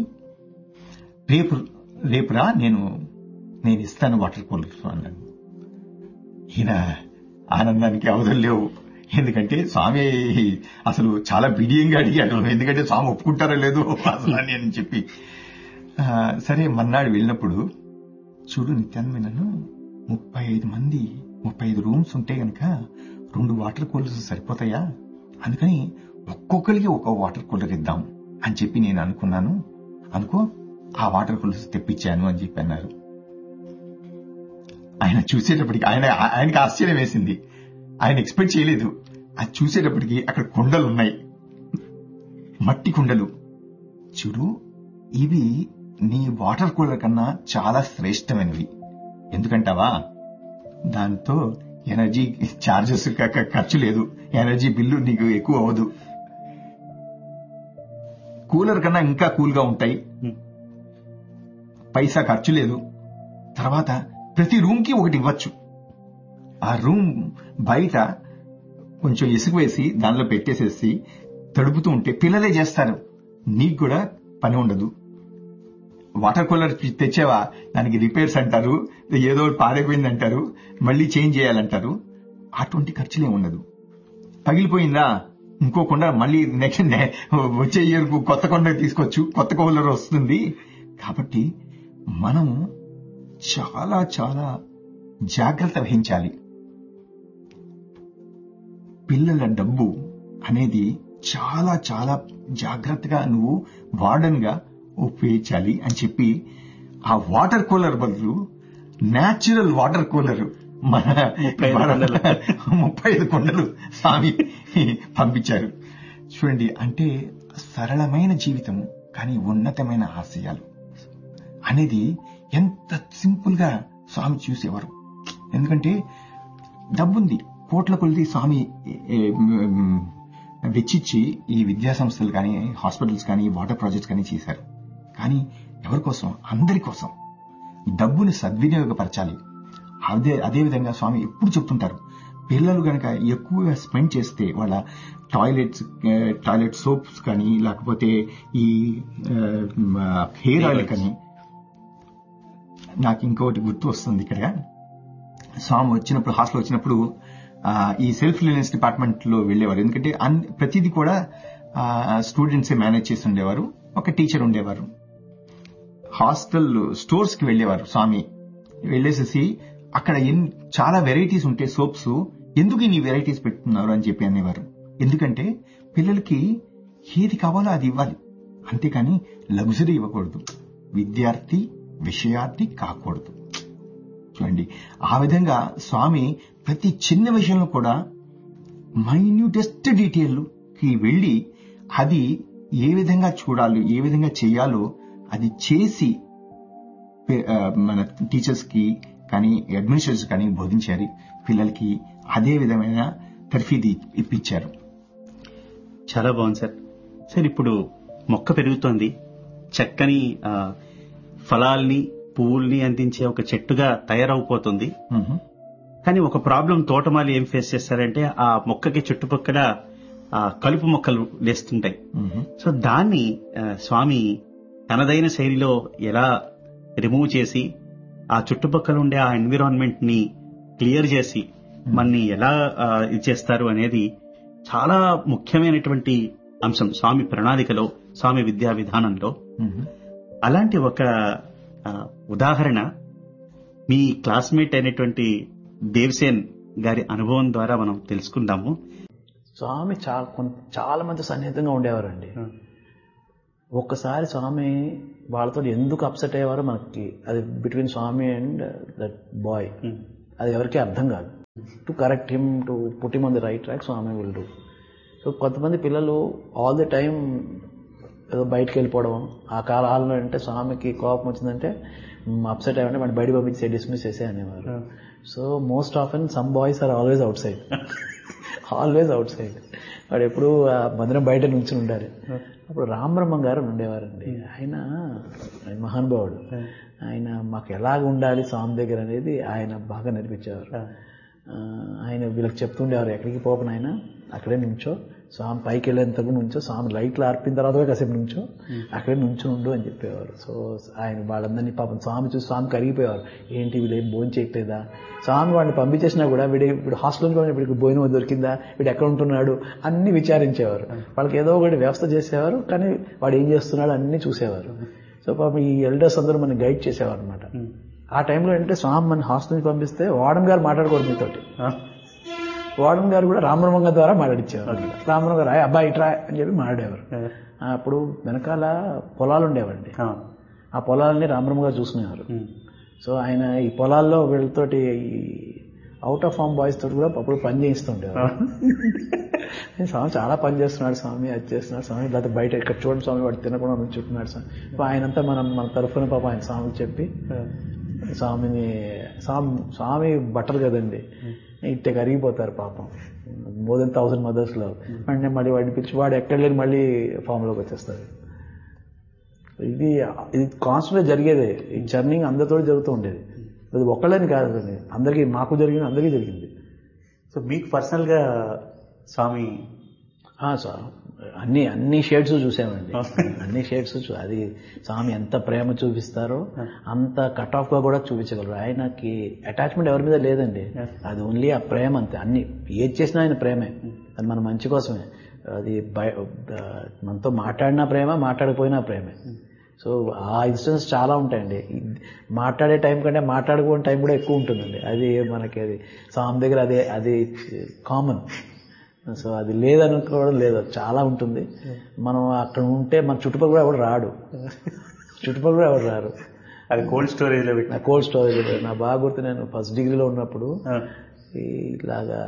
రేపురా నేను ఇస్తాను వాటర్ కూలర్స్ అన్నాను. ఈయన ఆనందానికి అవధులు లేవు, ఎందుకంటే స్వామి అసలు చాలా బిడియంగా అడిగాడు, ఎందుకంటే స్వామి ఒప్పుకుంటారో లేదో అసలు అని చెప్పి. సరే మన్నాడు వెళ్ళినప్పుడు, చూడు నిత్యాన్మేనను 35 రూమ్స్ ఉంటే గనక 2 వాటర్ కూలర్స్ సరిపోతాయా, అందుకని ఒక్కొక్కరికి ఒక వాటర్ కూలర్ ఇద్దాం అని చెప్పి నేను అనుకున్నాను, అనుకో ఆ వాటర్ కూలర్స్ తెప్పించాను అని చెప్పి అన్నారు. ఆయన చూసేటప్పటికి ఆయనకి ఆశ్చర్యం వేసింది, ఆయన ఎక్స్పెక్ట్ చేయలేదు. అది చూసేటప్పటికి అక్కడ కుండలు ఉన్నాయి, మట్టి కుండలు. చూడు ఇవి నీ వాటర్ కూలర్ కన్నా చాలా శ్రేష్టమైనవి, ఎందుకంటావా దాంతో ఎనర్జీ ఛార్జెస్ ఖర్చు లేదు, ఎనర్జీ బిల్లు నీకు ఎక్కువ అవ్వదు, కూలర్ కన్నా ఇంకా కూల్ గా ఉంటాయి, పైసా ఖర్చు లేదు, తర్వాత ప్రతి రూమ్ కి ఒకటి ఇవ్వచ్చు. ఆ రూమ్ బయట కొంచెం ఇసుక వేసి దానిలో పెట్టేసేసి తడుపుతూ ఉంటే పిల్లలే చేస్తారు, నీకు కూడా పని ఉండదు. వాటర్ కూలర్ తెచ్చావా, దానికి రిపేర్స్ అంటారు, ఏదో పాడైపోయింది అంటారు, మళ్ళీ చేంజ్ చేయాలంటారు, అటువంటి ఖర్చులే ఉండదు. పగిలిపోయిందా ఇంకో కొండ మళ్ళీ నెక్స్ట్ వచ్చే ఇయర్ కొత్త కొండ తీసుకోవచ్చు, కొత్త కూలర్ వస్తుంది. కాబట్టి మనం చాలా చాలా జాగ్రత్త వహించాలి. పిల్లల డబ్బు అనేది చాలా చాలా జాగ్రత్తగా నువ్వు వార్డెన్ గా ఉపయోగించాలి అని చెప్పి ఆ వాటర్ కూలర్ బదులు న్యాచురల్ వాటర్ కూలర్ మన 35 కుండలు స్వామి పంపించారు. చూడండి, అంటే సరళమైన జీవితం కానీ ఉన్నతమైన ఆశయాలు అనేది ఎంత సింపుల్ గా స్వామి చూసేవారు. ఎందుకంటే డబ్బుంది, కోట్ల కొలిది స్వామి వెచ్చిచ్చి ఈ విద్యా సంస్థలు కానీ, హాస్పిటల్స్ కానీ, వాటర్ ప్రాజెక్ట్స్ కానీ చేశారు. కానీ ఎవరి కోసం? అందరి కోసం. డబ్బుని సద్వినియోగపరచాలి. అదేవిధంగా స్వామి ఎప్పుడు చెప్తుంటారు, పిల్లలు గనక ఎక్కువగా స్పెండ్ చేస్తే వాళ్ళ టాయిలెట్ సోప్స్ కానీ, లేకపోతే ఈ హెయిర్ ఆయిల్ కానీ. నాకు ఇంకొకటి గుర్తు వస్తుంది ఇక్కడ, స్వామి వచ్చినప్పుడు హాస్టల్ వచ్చినప్పుడు ఈ సెల్ఫ్ రిలయన్స్ డిపార్ట్మెంట్ లో వెళ్లేవారు. ఎందుకంటే ప్రతిదీ కూడా స్టూడెంట్సే మేనేజ్ చేసి ఉండేవారు, ఒక టీచర్ ఉండేవారు. హాస్టల్ స్టోర్స్ కి వెళ్లేవారు స్వామి. వెళ్లేసేసి అక్కడ చాలా వెరైటీస్ ఉంటే సోప్స్, ఎందుకు ఇన్ని వెరైటీస్ పెట్టుతున్నారు అని చెప్పి అనేవారు. ఎందుకంటే పిల్లలకి ఏది కావాలో అది ఇవ్వాలి, అంతేకాని లగ్జరీ ఇవ్వకూడదు. విద్యార్థి విషయార్థి కాకూడదు. చూడండి, ఆ విధంగా స్వామి ప్రతి చిన్న విషయంలో కూడా మైన్యూటెస్ట్ డీటెయిల్ కి వెళ్లి అది ఏ విధంగా చూడాలి, ఏ విధంగా చేయాలో అది చేసి మన టీచర్స్ కి కానీ, అడ్మినిస్ట్రేటర్స్ కానీ బోధించారు. పిల్లలకి అదే విధమైన తర్ఫీదు ఇప్పించారు. చాలా బాగుంది సార్. సార్, ఇప్పుడు మొక్క పెరుగుతోంది, చక్కని ఫలాల్ని పువ్వుల్ని అందించే ఒక చెట్టుగా తయారవుపోతుంది. కానీ ఒక ప్రాబ్లం తోటమాలి ఏం ఫేస్ చేస్తారంటే, ఆ మొక్కకి చుట్టుపక్కల కలుపు మొక్కలు లేస్తుంటాయి. సో దాన్ని స్వామి తనదైన శైలిలో ఎలా రిమూవ్ చేసి ఆ చుట్టుపక్కల ఉండే ఆ ఎన్విరాన్మెంట్ ని క్లియర్ చేసి మనని ఎలా ఇది చేస్తారు అనేది చాలా ముఖ్యమైనటువంటి అంశం స్వామి ప్రణాళికలో, స్వామి విద్యా విధానంలో. అలాంటి ఒక ఉదాహరణ మీ క్లాస్మేట్ అయినటువంటి దేవసేన్ గారి అనుభవం ద్వారా మనం తెలుసుకుందాము. స్వామి చాలా మంది సన్నిహితంగా ఉండేవారండి. ఒక్కసారి స్వామి వాళ్ళతో ఎందుకు అప్సెట్ అయ్యేవారో మనకి, అది between Swamy and that boy, అది ఎవరికీ అర్థం కాదు. To correct him, to put him on the right track Swamy will do. So కొంతమంది పిల్లలు ఆల్ ది టైం ఏదో బయటకు వెళ్ళిపోవడం, ఆ కాలంలో అంటే స్వామికి కోపం వచ్చిందంటే అప్సెట్ అయ్యామంటే వాడిని బయట పంపించే డిస్మిస్ చేసే అనేవారు. So most often some boys are always out side, always out side. వాడు ఎప్పుడు మందిరం బయట నుంచి ఉండాలి. అప్పుడు రామబ్రహ్మం గారు ఉండేవారండి. ఆయన మహానుభావుడు. ఆయన మాకు ఎలాగ ఉండాలి స్వామి దగ్గర అనేది ఆయన బాగా నేర్పించేవారు. ఆయన వీళ్ళకి చెప్తుండేవారు, ఎక్కడికి పోపన ఆయన అక్కడే నుంచో, స్వామి పైకి వెళ్ళేంతకు నుంచో, స్వామి లైట్లు ఆర్పిన తర్వాత కాసేపు నుంచో అక్కడే నుంచి ఉండు అని చెప్పేవారు. సో ఆయన వాళ్ళందరినీ పాపం స్వామి చూసి స్వామి కరిగిపోయేవారు. ఏంటి వీళ్ళు ఏం భోజనం చేయట్లేదా, స్వామి వాడిని పంపించేసినా కూడా వీడు హాస్టల్ నుంచి వీడికి భోజనం దొరికిందా, వీడు ఎక్కడ ఉంటున్నాడు అన్ని విచారించేవారు. వాళ్ళకి ఏదో ఒకటి వ్యవస్థ చేసేవారు, కానీ వాడు ఏం చేస్తున్నాడు అన్ని చూసేవారు. సో పాపం ఈ ఎల్డర్స్ అందరూ మనకి గైడ్ చేసేవారు అనమాట. ఆ టైంలో ఏంటంటే స్వామి మన హాస్టల్ నుంచి పంపిస్తే వార్డెన్ గారు మాట్లాడుకోవడం మీతోటి, వార్డెన్ గారు కూడా రామబ్రహ్మం గారి ద్వారా మాట్లాడించేవారు. రామబ్రహ్మం గారు అబ్బాయి ఇట్రా అని చెప్పి మాట్లాడేవారు. అప్పుడు వెనకాల పొలాలు ఉండేవండి, ఆ పొలాలని రామబ్రహ్మం గారు చూసుకునేవారు. సో ఆయన ఈ పొలాల్లో వీళ్ళతోటి అవుట్ ఆఫ్ ఫామ్ బాయ్స్ తోటి కూడా అప్పుడు పని చేయిస్తుండేవారు. స్వామి చాలా పని చేస్తున్నాడు స్వామి, అది చేస్తున్నాడు స్వామి, లేకపోతే బయట ఇక్కడ చూడండి స్వామి వాడు తినకుండా చుట్టున్నాడు స్వామి. ఆయనంతా మన తరఫున పాప ఆయన స్వామికి చెప్పి స్వామి బట్టలు కదండి ఇట్టే కరిగిపోతారు పాపం, మోర్ దెన్ 1000 మదర్స్లో. అంటే మళ్ళీ వాడిని పిలిచి వాడు ఎక్కడ లేని మళ్ళీ ఫామ్లోకి వచ్చేస్తారు. ఇది కాన్స్టెంట్గా జరిగేదే. ఈ జర్నింగ్ అందరితో జరుగుతూ ఉండేది, అది ఒక్కళ్ళని కాదు, అందరికీ మాకు జరిగింది, అందరికీ జరిగింది. సో మీకు పర్సనల్గా స్వామి అన్ని షేడ్స్ చూసామండి, అన్ని షేడ్స్. అది స్వామి ఎంత ప్రేమ చూపిస్తారో అంత కట్ ఆఫ్ గా కూడా చూపించగలరు. ఆయనకి అటాచ్మెంట్ ఎవరి మీద లేదండి, అది ఓన్లీ ఆ ప్రేమ అంతే. అన్ని ఏది చేసినా ఆయన ప్రేమే, అది మన మంచి కోసమే. అది మనతో మాట్లాడినా ప్రేమ, మాట్లాడకపోయినా ప్రేమే. సో ఆ ఇన్సిడెన్స్ చాలా ఉంటాయండి. మాట్లాడే టైం కంటే మాట్లాడుకునే టైం కూడా ఎక్కువ ఉంటుందండి. అది మనకి అది స్వామి దగ్గర అది కామన్. సో అది లేదనుకోవడం లేదు, చాలా ఉంటుంది. మనం అక్కడ ఉంటే మన చుట్టుపక్కల కూడా ఎవరు రాడు, అది కోల్డ్ స్టోరేజ్ లో పెట్టిన కోల్డ్ స్టోరేజ్. నా బాగా గుర్తు, నేను ఫస్ట్ డిగ్రీలో ఉన్నప్పుడు ఇలాగా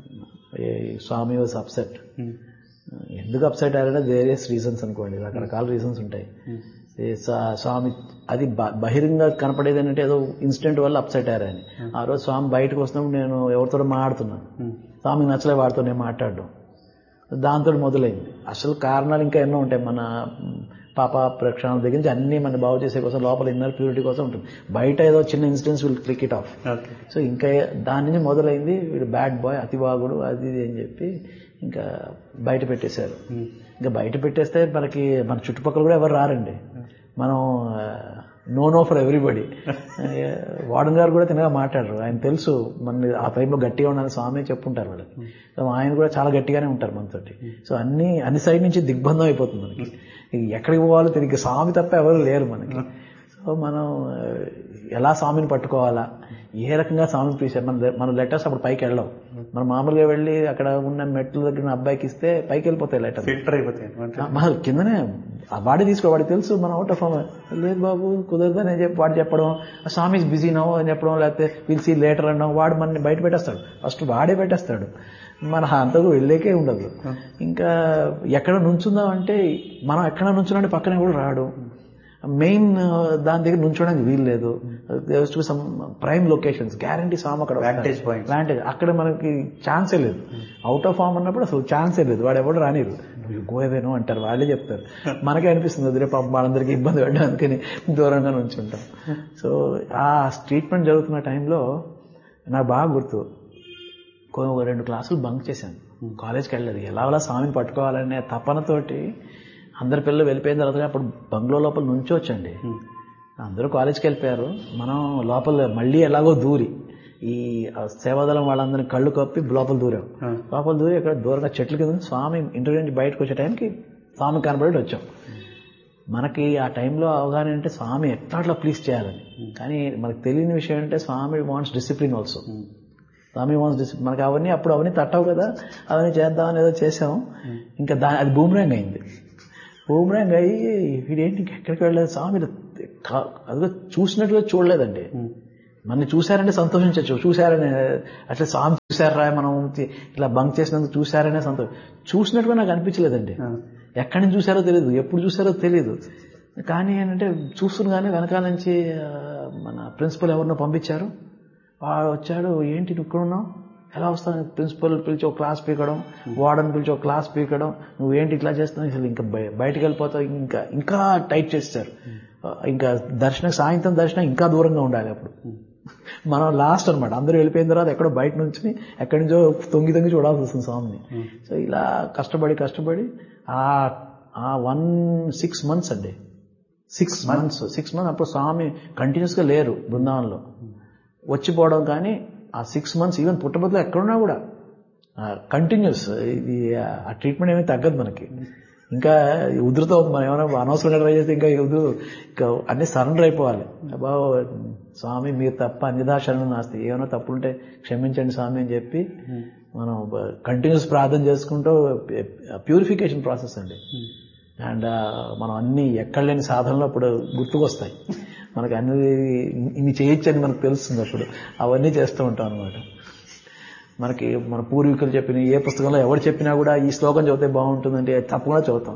స్వామి వాజ్ అప్సెట్. ఎందుకు అప్సెట్ అయ్యారంటే వేరియస్ రీజన్స్ అనుకోండి, రకరకాల రీజన్స్ ఉంటాయి. స్వామి అది బహిరంగ కనపడేది ఏంటంటే ఏదో ఇన్సిడెంట్ వల్ల అప్సెట్ అయ్యారని. ఆ రోజు స్వామి బయటకు వస్తున్నప్పుడు నేను ఎవరితో మాట్లాడుతున్నాను, స్వామికి నచ్చలే వాడితో నేను మాట్లాడడం, దాంతో మొదలైంది. అసలు కారణాలు ఇంకా ఎన్నో ఉంటాయి. మన పాప ప్రక్షాళన దగ్గర నుంచి అన్ని మన బాగు చేసే కోసం, లోపల ఇన్నర్ ప్యూరిటీ కోసం ఉంటుంది. బయట ఏదో చిన్న incidents will click it of. So ఇంకా దాని నుంచి మొదలైంది వీడు బ్యాడ్ బాయ్, అతివాగుడు, అది ఇది అని చెప్పి ఇంకా బయట పెట్టేశారు. ఇంకా బయట పెట్టేస్తే మనకి మన చుట్టుపక్కల కూడా ఎవరు రారండి. మనం నో ఫర్ ఎవ్రీబడి. వార్డెన్ గారు కూడా తినగా మాట్లాడరు, ఆయన తెలుసు మన ఆ టైంలో గట్టిగా ఉండాలని స్వామి చెప్పుంటారు వాళ్ళకి. సో ఆయన కూడా చాలా గట్టిగానే ఉంటారు మనతోటి. సో అన్ని సైడ్ నుంచి దిగ్బంధం అయిపోతుంది మనకి. ఎక్కడికి పోవాలో తిరిగి స్వామి తప్ప ఎవరు లేరు మనకి. సో మనం ఎలా స్వామిని పట్టుకోవాలా, ఏ రకంగా స్వామిని పిలిచారు. మన లెటర్స్ అప్పుడు పైకి వెళ్ళవు. మనం మామూలుగా వెళ్ళి అక్కడ ఉన్న మెట్ల దగ్గర అబ్బాయికి ఇస్తే పైకి వెళ్ళిపోతాయి లెటర్, ఫిల్టర్ అయిపోతాయి. కిందనే వాడి వాడికి తెలుసు మనం అవుట్ ఆఫ్ లేదు బాబు కుదరదని చెప్పి వాడు చెప్పడం, స్వామి బిజీ నవ్వు అని చెప్పడం, లేకపోతే పిలిచి లేటర్ అనడం, వాడు మనని బయట పెట్టేస్తాడు. ఫస్ట్ వాడే పెట్టేస్తాడు, మన అంతకు వెళ్ళేకే ఉండదు. ఇంకా ఎక్కడ నుంచుందాం అంటే మనం ఎక్కడ నుంచున్నాంటే పక్కనే కూడా రాడు. మెయిన్ దాని దగ్గర నుంచోడానికి వీలు లేదు. సమ్ ప్రైమ్ లొకేషన్స్ గ్యారంటీ స్వామి అక్కడ వాంటేజ్ అక్కడ మనకి ఛాన్సే లేదు. అవుట్ ఆఫ్ ఫామ్ అన్నప్పుడు అసలు ఛాన్సే లేదు. వాడు ఎవరు రానిరు, గోయేవేనో అంటారు, వాళ్ళే చెప్తారు. మనకే అనిపిస్తుంది వదిలే పాపం వాళ్ళందరికీ ఇబ్బంది పడ్డా అందుకని దూరంగా నుంచుంటాం. సో ఆ ట్రీట్మెంట్ జరుగుతున్న టైంలో నాకు బాగా గుర్తు, 2 క్లాసులు బంక్ చేశాను, కాలేజ్కి వెళ్ళలేదు. ఎలా స్వామిని పట్టుకోవాలనే తపనతోటి అందరి పిల్లలు వెళ్ళిపోయిన తర్వాత అప్పుడు బంగ్లో లోపల నుంచోవచ్చండి. అందరూ కాలేజ్కి వెళ్ళిపోయారు, మనం లోపల మళ్ళీ ఎలాగో దూరి ఈ సేవాదళం వాళ్ళందరినీ కళ్ళు కప్పి లోపల దూరాం. లోపల దూరి ఇక్కడ దూరంగా చెట్ల కింద స్వామి ఇంటర్వ్యూ నుంచి బయటకు వచ్చే టైంకి స్వామి కనబడి వచ్చాం. మనకి ఆ టైంలో అవగాహన అంటే స్వామి ఎట్లా ప్లీజ్ చేయాలని. కానీ మనకు తెలియని విషయం అంటే స్వామి వాంట్స్ డిసిప్లిన్ ఆల్సో. స్వామి వాంట్స్ డిసిప్లిన్. మనకి అవన్నీ తట్టవు కదా, అవన్నీ చేద్దామని ఏదో చేసాం. ఇంకా అది బూమరాంగ్ అయింది. బూమరాంగ్ అయ్యి వీడేంటి ఎక్కడికి వెళ్ళలేదు స్వామి, అదిగో చూసినట్టుగా చూడలేదండి. మన చూశారంటే సంతోషించచ్చు, చూశారనే అట్లా స్వామి చూశారా మనం ఇలా బంక్ చేసినందుకు చూశారనే సంతోషం. చూసినట్టుగా నాకు అనిపించలేదండి. ఎక్కడి నుంచి చూశారో తెలియదు, ఎప్పుడు చూశారో తెలియదు. కానీ ఏంటంటే చూస్తున్నాగానే వెనకాల నుంచి మన ప్రిన్సిపల్ ఎవరినో పంపించారు. వాడు వచ్చాడు, ఏంటి నువ్వు ఇక్కడ ఉన్నావు, ఎలా వస్తాను, ప్రిన్సిపల్ పిలిచి ఒక క్లాస్ పీకడం, వార్డెన్ పిలిచి ఒక క్లాస్ పీకడం, నువ్వేంటి ఇట్లా చేస్తున్నావు, అసలు ఇంకా బయటకు వెళ్ళిపోతావు, ఇంకా టైట్ చేస్తారు. ఇంకా సాయంత్రం దర్శనం ఇంకా దూరంగా ఉండాలి. అప్పుడు మనం లాస్ట్ అనమాట, అందరూ వెళ్ళిపోయిన తర్వాత ఎక్కడో బయట నుంచి ఎక్కడి నుంచో తొంగి చూడాల్సి వస్తుంది స్వామిని. సో ఇలా కష్టపడి ఆ 6 months అండి, 6 months అప్పుడు స్వామి కంటిన్యూస్ గా లేరు బృందావనంలో, వచ్చిపోవడం. కానీ ఆ 6 months ఈవెన్ పుట్టబొద్దులో ఎక్కడున్నా కూడా కంటిన్యూస్. ఇది ఆ ట్రీట్మెంట్ ఏమీ తగ్గదు మనకి. ఇంకా ఉధృతం అవుతుంది. మనం ఏమైనా అనవసరంగా ట్రై చేస్తే ఇంకా అన్ని సరెండర్ అయిపోవాలి. బాబు స్వామి మీరు తప్ప అన్యథా శరణం నాస్తి, ఏమైనా తప్పులుంటే క్షమించండి స్వామి అని చెప్పి మనం కంటిన్యూస్ ప్రార్థన చేసుకుంటూ ప్యూరిఫికేషన్ ప్రాసెస్ అండి. అండ్ మనం అన్ని ఎక్కడ లేని సాధనలో అప్పుడు గుర్తుకొస్తాయి మనకి, అన్ని ఇన్ని చేయొచ్చని మనకు తెలుస్తుంది. అప్పుడు అవన్నీ చేస్తూ ఉంటాం అనమాట. మనకి మన పూర్వీకులు చెప్పిన ఏ పుస్తకంలో ఎవరు చెప్పినా కూడా ఈ శ్లోకం చదివితే బాగుంటుందంటే తప్పకుండా చదువుతాం,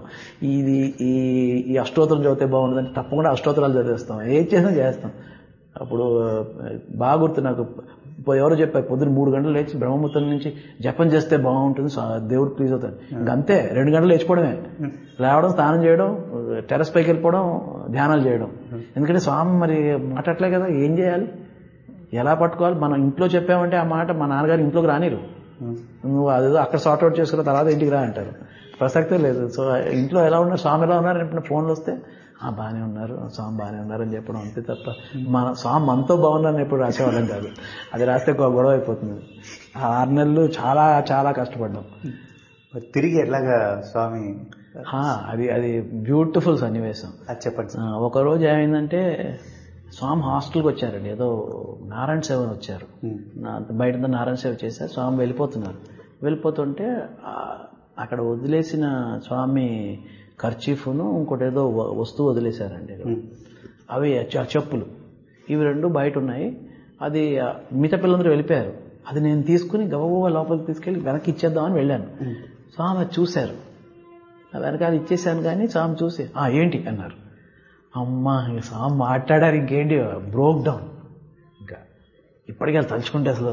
ఈ అష్టోత్తరం చదివితే బాగుంటుందంటే తప్పకుండా అష్టోత్తరాలు చదివేస్తాం, ఏది చేసినా చేస్తాం. అప్పుడు బాగా గుర్తు నాకు, ఎవరో చెప్పారు పొద్దున్న 3 గంటలు లేచి బ్రహ్మముహూర్తం నుంచి జపం చేస్తే బాగుంటుంది, దేవుడు ప్లీజ్ అవుతాడు. ఇంకంతే 2 గంటలు లేచిపోవడమే, లేవడం, స్నానం చేయడం, టెర్రస్ పైకి వెళ్ళిపోవడం, ధ్యానాలు చేయడం. ఎందుకంటే స్వామి మరి మాట్లాడలే కదా, ఏం చేయాలి, ఎలా పట్టుకోవాలి. మనం ఇంట్లో చెప్పామంటే ఆ మాట మా నాన్నగారు ఇంట్లోకి రానిరు, నువ్వు అదేదో అక్కడ సార్ట్అవుట్ చేసుకున్న తర్వాత ఇంటికి రా అంటారు, ప్రసక్తే లేదు. సో ఇంట్లో ఎలా ఉన్నారు, స్వామి ఎలా ఉన్నారు అని ఫోన్లు వస్తే బాగానే ఉన్నారు, స్వామి బాగానే ఉన్నారు అని చెప్పడం అంతే తప్ప మన స్వామి మనతో బాగున్నారని ఎప్పుడు రాసేవాళ్ళం కాదు. అది రాస్తే గొడవ అయిపోతుంది. 6 నెలలు చాలా చాలా కష్టపడ్డాం. తిరిగి ఎట్లాగా స్వామి అది బ్యూటిఫుల్ సన్నివేశం. అది చెప్పండి. ఒకరోజు ఏమైందంటే స్వామి హాస్టల్కి వచ్చారండి, ఏదో నారాయణ సేవని వచ్చారు, బయట నారాయణ సేవ చేశారు. స్వామి వెళ్ళిపోతుంటే అక్కడ వదిలేసిన స్వామి కర్చీఫ్ను ఇంకోటి ఏదో వస్తువు వదిలేశారండి. అవి చెప్పులు, ఇవి 2 బయట ఉన్నాయి. అది మిగతా పిల్లలందరూ వెళ్ళిపోయారు. అది నేను తీసుకుని గబగబా లోపలికి తీసుకెళ్ళి వెనక్కి ఇచ్చేద్దామని వెళ్ళాను. స్వామి అది చూశారు, వెనకాల ఇచ్చేసాను. కానీ స్వామి చూసి ఏంటి అన్నారు. అమ్మా స్వామి మాట్లాడారు, ఇంకేంటి బ్రోక్ డౌన్. ఇంకా ఇప్పటికీ అది తలుచుకుంటే అసలు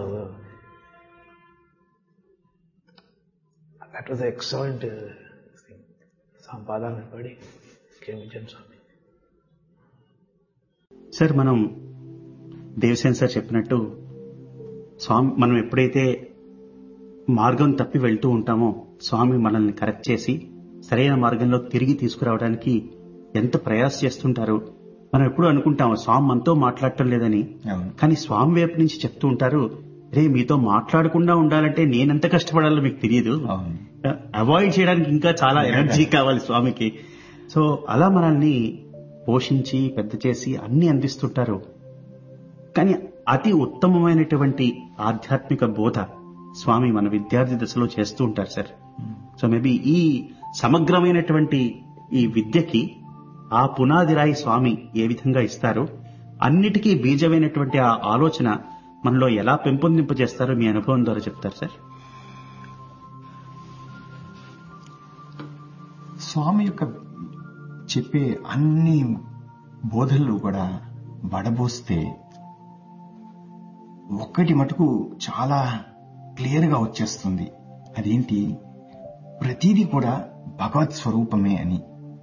దట్ వాజ్ ఎక్సలెంట్. సంపాదన పడి క్షమించండి స్వామి. సార్, మనం దేవసేన సార్ చెప్పినట్టు స్వామి మనం ఎప్పుడైతే మార్గం తప్పి వెళ్తూ ఉంటామో స్వామి మనల్ని కరెక్ట్ చేసి సరైన మార్గంలో తిరిగి తీసుకురావడానికి ఎంత ప్రయాస చేస్తుంటారు. మనం ఎప్పుడు అనుకుంటాము స్వామి మనతో మాట్లాడటం లేదని, కానీ స్వామి వైపు నుంచి చెప్తూ ఉంటారు, రే మీతో మాట్లాడకుండా ఉండాలంటే నేనెంత కష్టపడాలో మీకు తెలియదు, అవాయిడ్ చేయడానికి ఇంకా చాలా ఎనర్జీ కావాలి స్వామికి. సో అలా మనల్ని పోషించి పెద్ద చేసి అన్ని అందిస్తుంటారు. కానీ అతి ఉత్తమమైనటువంటి ఆధ్యాత్మిక బోధ స్వామి మన విద్యార్థి దశలో చేస్తూ ఉంటారు సార్. సో మేబీ ఈ సమగ్రమైనటువంటి ఈ విద్యకి ఆ పునాది రాయి స్వామి ఏ విధంగా ఇస్తారో, అన్నిటికీ బీజమైనటువంటి ఆ ఆలోచన మనలో ఎలా పెంపొందింపజేస్తారో మీ అనుభవం ద్వారా చెప్తారు సార్. స్వామి యొక్క చెప్పే అన్ని బోధనలు కూడా వడబోస్తే ఒక్కటి మటుకు చాలా క్లియర్ గా వచ్చేస్తుంది. అదేంటి, ప్రతిదీ కూడా భగవత్ స్వరూపమే అని.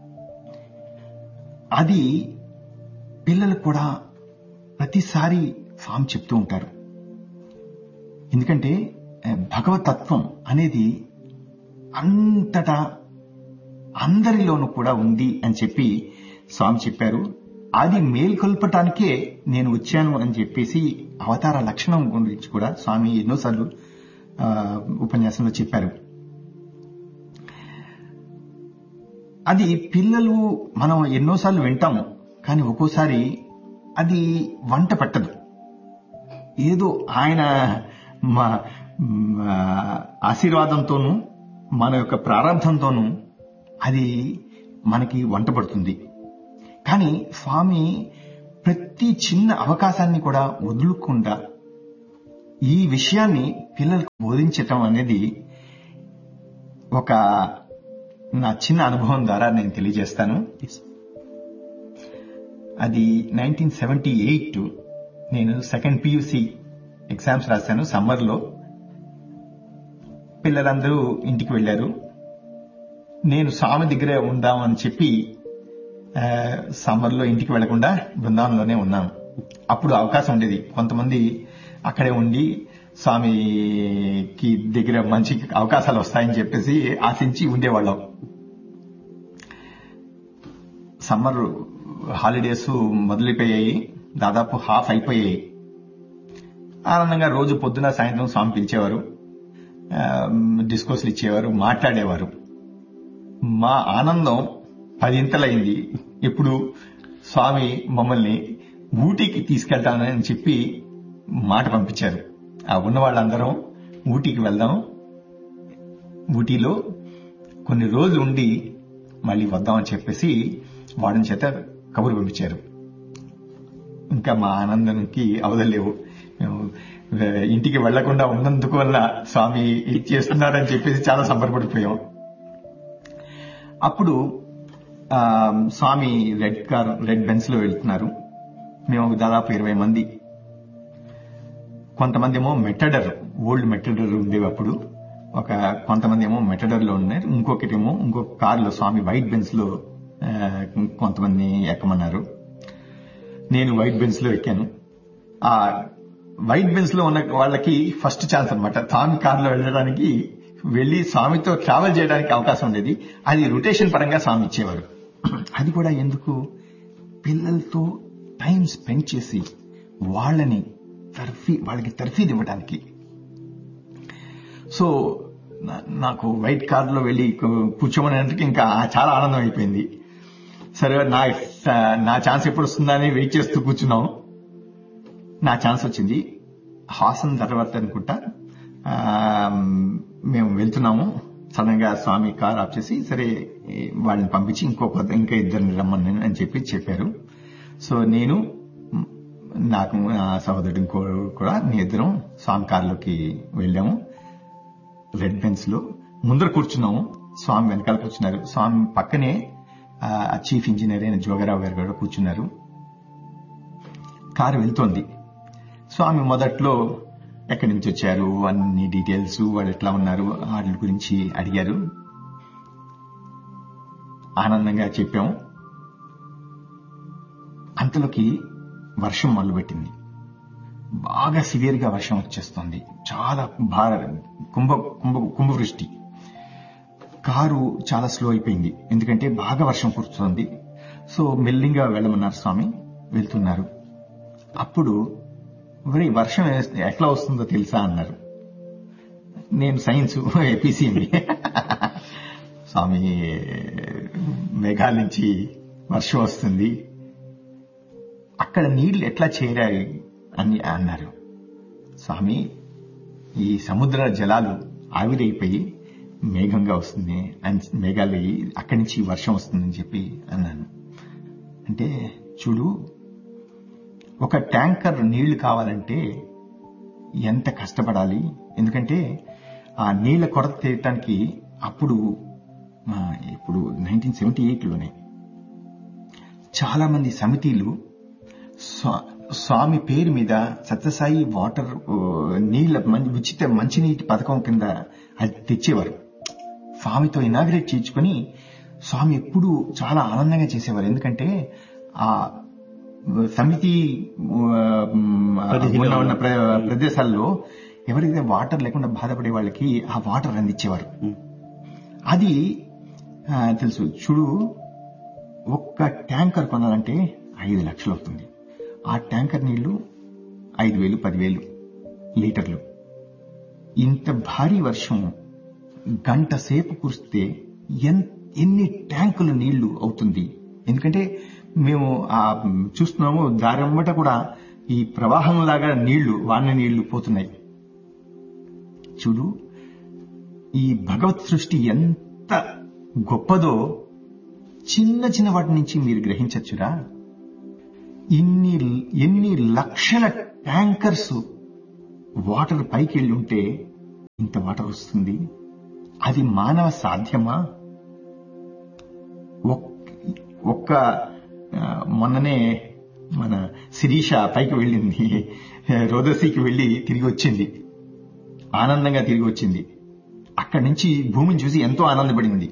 అది పిల్లలకు కూడా ప్రతిసారి స్వామి చెప్తూ ఉంటారు. ఎందుకంటే భగవతత్వం అనేది అంతటా అందరిలోనూ కూడా ఉంది అని చెప్పి స్వామి చెప్పారు. అది మేల్కొల్పటానికే నేను వచ్చాను అని చెప్పేసి అవతార లక్షణం గురించి కూడా స్వామి ఎన్నోసార్లు ఉపన్యాసంలో చెప్పారు. అది పిల్లలు మనం ఎన్నోసార్లు వింటాము, కానీ ఒక్కోసారి అది వంట పట్టదు. ఏదో ఆయన ఆశీర్వాదంతోనూ మన యొక్క ప్రారంభంతోనూ అది మనకి వంట పడుతుంది. కానీ స్వామి ప్రతి చిన్న అవకాశాన్ని కూడా వదులుకుండా ఈ విషయాన్ని పిల్లలకు బోధించటం అనేది ఒక నా చిన్న అనుభవం ద్వారా నేను తెలియజేస్తాను. అది 1978 నేను సెకండ్ PUC ఎగ్జామ్స్ రాశాను. సమ్మర్లో పిల్లలందరూ ఇంటికి వెళ్లారు. నేను స్వామి దగ్గరే ఉందామని చెప్పి సమ్మర్లో ఇంటికి వెళ్లకుండా బృందావనంలోనే ఉన్నాను. అప్పుడు అవకాశం ఉండేది, కొంతమంది అక్కడే ఉండి స్వామికి దగ్గర మంచి అవకాశాలు వస్తాయని చెప్పేసి ఆశించి ఉండేవాళ్ళం. సమ్మర్ హాలిడేస్ మొదలైపోయాయి, దాదాపు హాఫ్ అయిపోయాయి. ఆనందంగా రోజు పొద్దున సాయంత్రం స్వామి పిలిచేవారు, డిస్కోర్సులు ఇచ్చేవారు, మాట్లాడేవారు. మా ఆనందం 10 ఇంతలైంది. ఇప్పుడు స్వామి మమ్మల్ని ఊటీకి తీసుకెళ్తానని చెప్పి మాట పంపించారు. ఆ ఉన్న వాళ్ళందరం ఊటీకి వెళ్దాం, ఊటీలో కొన్ని రోజులు ఉండి మళ్ళీ వద్దామని చెప్పేసి వాడిని చేత కబురు పంపించారు. ఇంకా మా ఆనందానికి అవదలేవు. ఇంటికి వెళ్లకుండా ఉన్నందుకు వల్ల స్వామి ఇది చేస్తున్నారని చెప్పేసి చాలా సంబరపడిపోయాం. అప్పుడు స్వామి రెడ్ బెన్స్ లో వెళ్తున్నారు. మేము దాదాపు 20 మంది. కొంతమంది ఏమో మెటడర్, ఓల్డ్ మెటడర్ ఉండేవి అప్పుడు. కొంతమంది ఏమో మెటడర్ లో ఉన్నారు, ఇంకొక కారులో స్వామి వైట్ బెన్స్ లో కొంతమంది ఎక్కమన్నారు. నేను వైట్ బెన్స్ లో ఎక్కాను. ఆ వైట్ బెన్స్ లో ఉన్న వాళ్ళకి ఫస్ట్ ఛాన్స్ అనమాట. స్వామి కారులో వెళ్ళడానికి, వెళ్లి స్వామితో ట్రావెల్ చేయడానికి అవకాశం ఉండేది. అది రొటేషన్ పరంగా స్వామి ఇచ్చేవారు. అది కూడా ఎందుకు, పిల్లలతో టైం స్పెండ్ చేసి వాళ్ళకి తర్ఫీదు ఇవ్వడానికి. సో నాకు వైట్ కార్లో వెళ్లి కూర్చోమనేందుకు ఇంకా చాలా ఆనందం అయిపోయింది. సరే నా ఛాన్స్ ఎప్పుడు వస్తుందా అని వెయిట్ చేస్తూ కూర్చున్నాం. నా ఛాన్స్ వచ్చింది. హాసన్ తర్వాత అనుకుంటా మేము వెళ్తున్నాము. సడన్ గా స్వామి కార్ ఆఫ్ చేసి సరే వాళ్ళని పంపించి ఇంకా ఇద్దరిని రమ్మని అని చెప్పారు. సో నేను, నాకు నా సహోదరుడు కూడా మీ ఇద్దరం స్వామి కార్లోకి వెళ్ళాము. రెడ్ బెన్స్ లో ముందర కూర్చున్నాము, స్వామి వెనకాల కూర్చున్నారు. స్వామి పక్కనే చీఫ్ ఇంజనీర్ అయిన జోగారావు గారు కూడా కూర్చున్నారు. కారు వెళ్తోంది. స్వామి మొదట్లో ఎక్కడి నుంచి వచ్చారు అన్ని డీటెయిల్స్, వాళ్ళు ఎట్లా ఉన్నారు వాటి గురించి అడిగారు. ఆనందంగా చెప్పాము. అంతలోకి వర్షం మొదలుపెట్టింది. బాగా సివియర్ గా వర్షం వచ్చేస్తుంది. చాలా కుంభవృష్టి. కారు చాలా స్లో అయిపోయింది, ఎందుకంటే బాగా వర్షం కురుస్తుంది. సో మెల్లిగా వెళ్ళమన్నారు స్వామి. వెళ్తున్నారు. అప్పుడు వర్షం ఎట్లా వస్తుందో తెలుసా అన్నారు. నేను సైన్స్ ఎపిసిఎంబి. స్వామి మేఘాల నుంచి వర్షం వస్తుంది, అక్కడ నీళ్లు ఎట్లా చేరాయి అని అన్నారు. స్వామి, ఈ సముద్ర జలాలు ఆవిరైపోయి మేఘంగా వస్తుంది, మేఘాలు అక్కడి నుంచి వర్షం వస్తుందని చెప్పి అన్నాను. అంటే చూడు, ఒక ట్యాంకర్ నీళ్లు కావాలంటే ఎంత కష్టపడాలి. ఎందుకంటే ఆ నీళ్ల కొరత తీయటానికి ఇప్పుడు 1978లోనే చాలా మంది సమితిలు స్వామి పేరు మీద సత్యసాయి వాటర్ నీళ్ల ఉచిత మంచినీటి పథకం కింద అది తెచ్చేవారు. స్వామితో ఇనాగ్రేట్ చేయించుకుని స్వామి ఎప్పుడూ చాలా ఆనందంగా చేసేవారు. ఎందుకంటే ఆ సమితి ఉన్న ప్రదేశాల్లో ఎవరైతే వాటర్ లేకుండా బాధపడే వాళ్ళకి ఆ వాటర్ అందించేవారు. అది తెలుసు. చూడు, ఒక్క ట్యాంకర్ కొనాలంటే 5 లక్షలు అవుతుంది. ఆ ట్యాంకర్ నీళ్లు 5,000, 10,000 లీటర్లు. ఇంత భారీ వర్షం గంట సేపు కురిస్తే ఎన్ని ట్యాంకుల నీళ్లు అవుతుంది. ఎందుకంటే మేము చూస్తున్నాము, దారెమ్మట కూడా ఈ ప్రవాహంలాగా వాన నీళ్లు పోతున్నాయి. చూడు, ఈ భగవత్ సృష్టి ఎంత గొప్పదో చిన్న చిన్న వాటి నుంచి మీరు గ్రహించచ్చురా. ఎన్ని లక్షల ట్యాంకర్స్ వాటర్ పైకి వెళ్ళి ఉంటే ఇంత వాటర్ వస్తుంది. అది మానవ సాధ్యమా? ఒక్క మొన్ననే మన శిరీష పైకి వెళ్ళింది, రోదసీకి వెళ్లి తిరిగి వచ్చింది, ఆనందంగా తిరిగి వచ్చింది. అక్కడి నుంచి భూమిని చూసి ఎంతో ఆనందపడింది.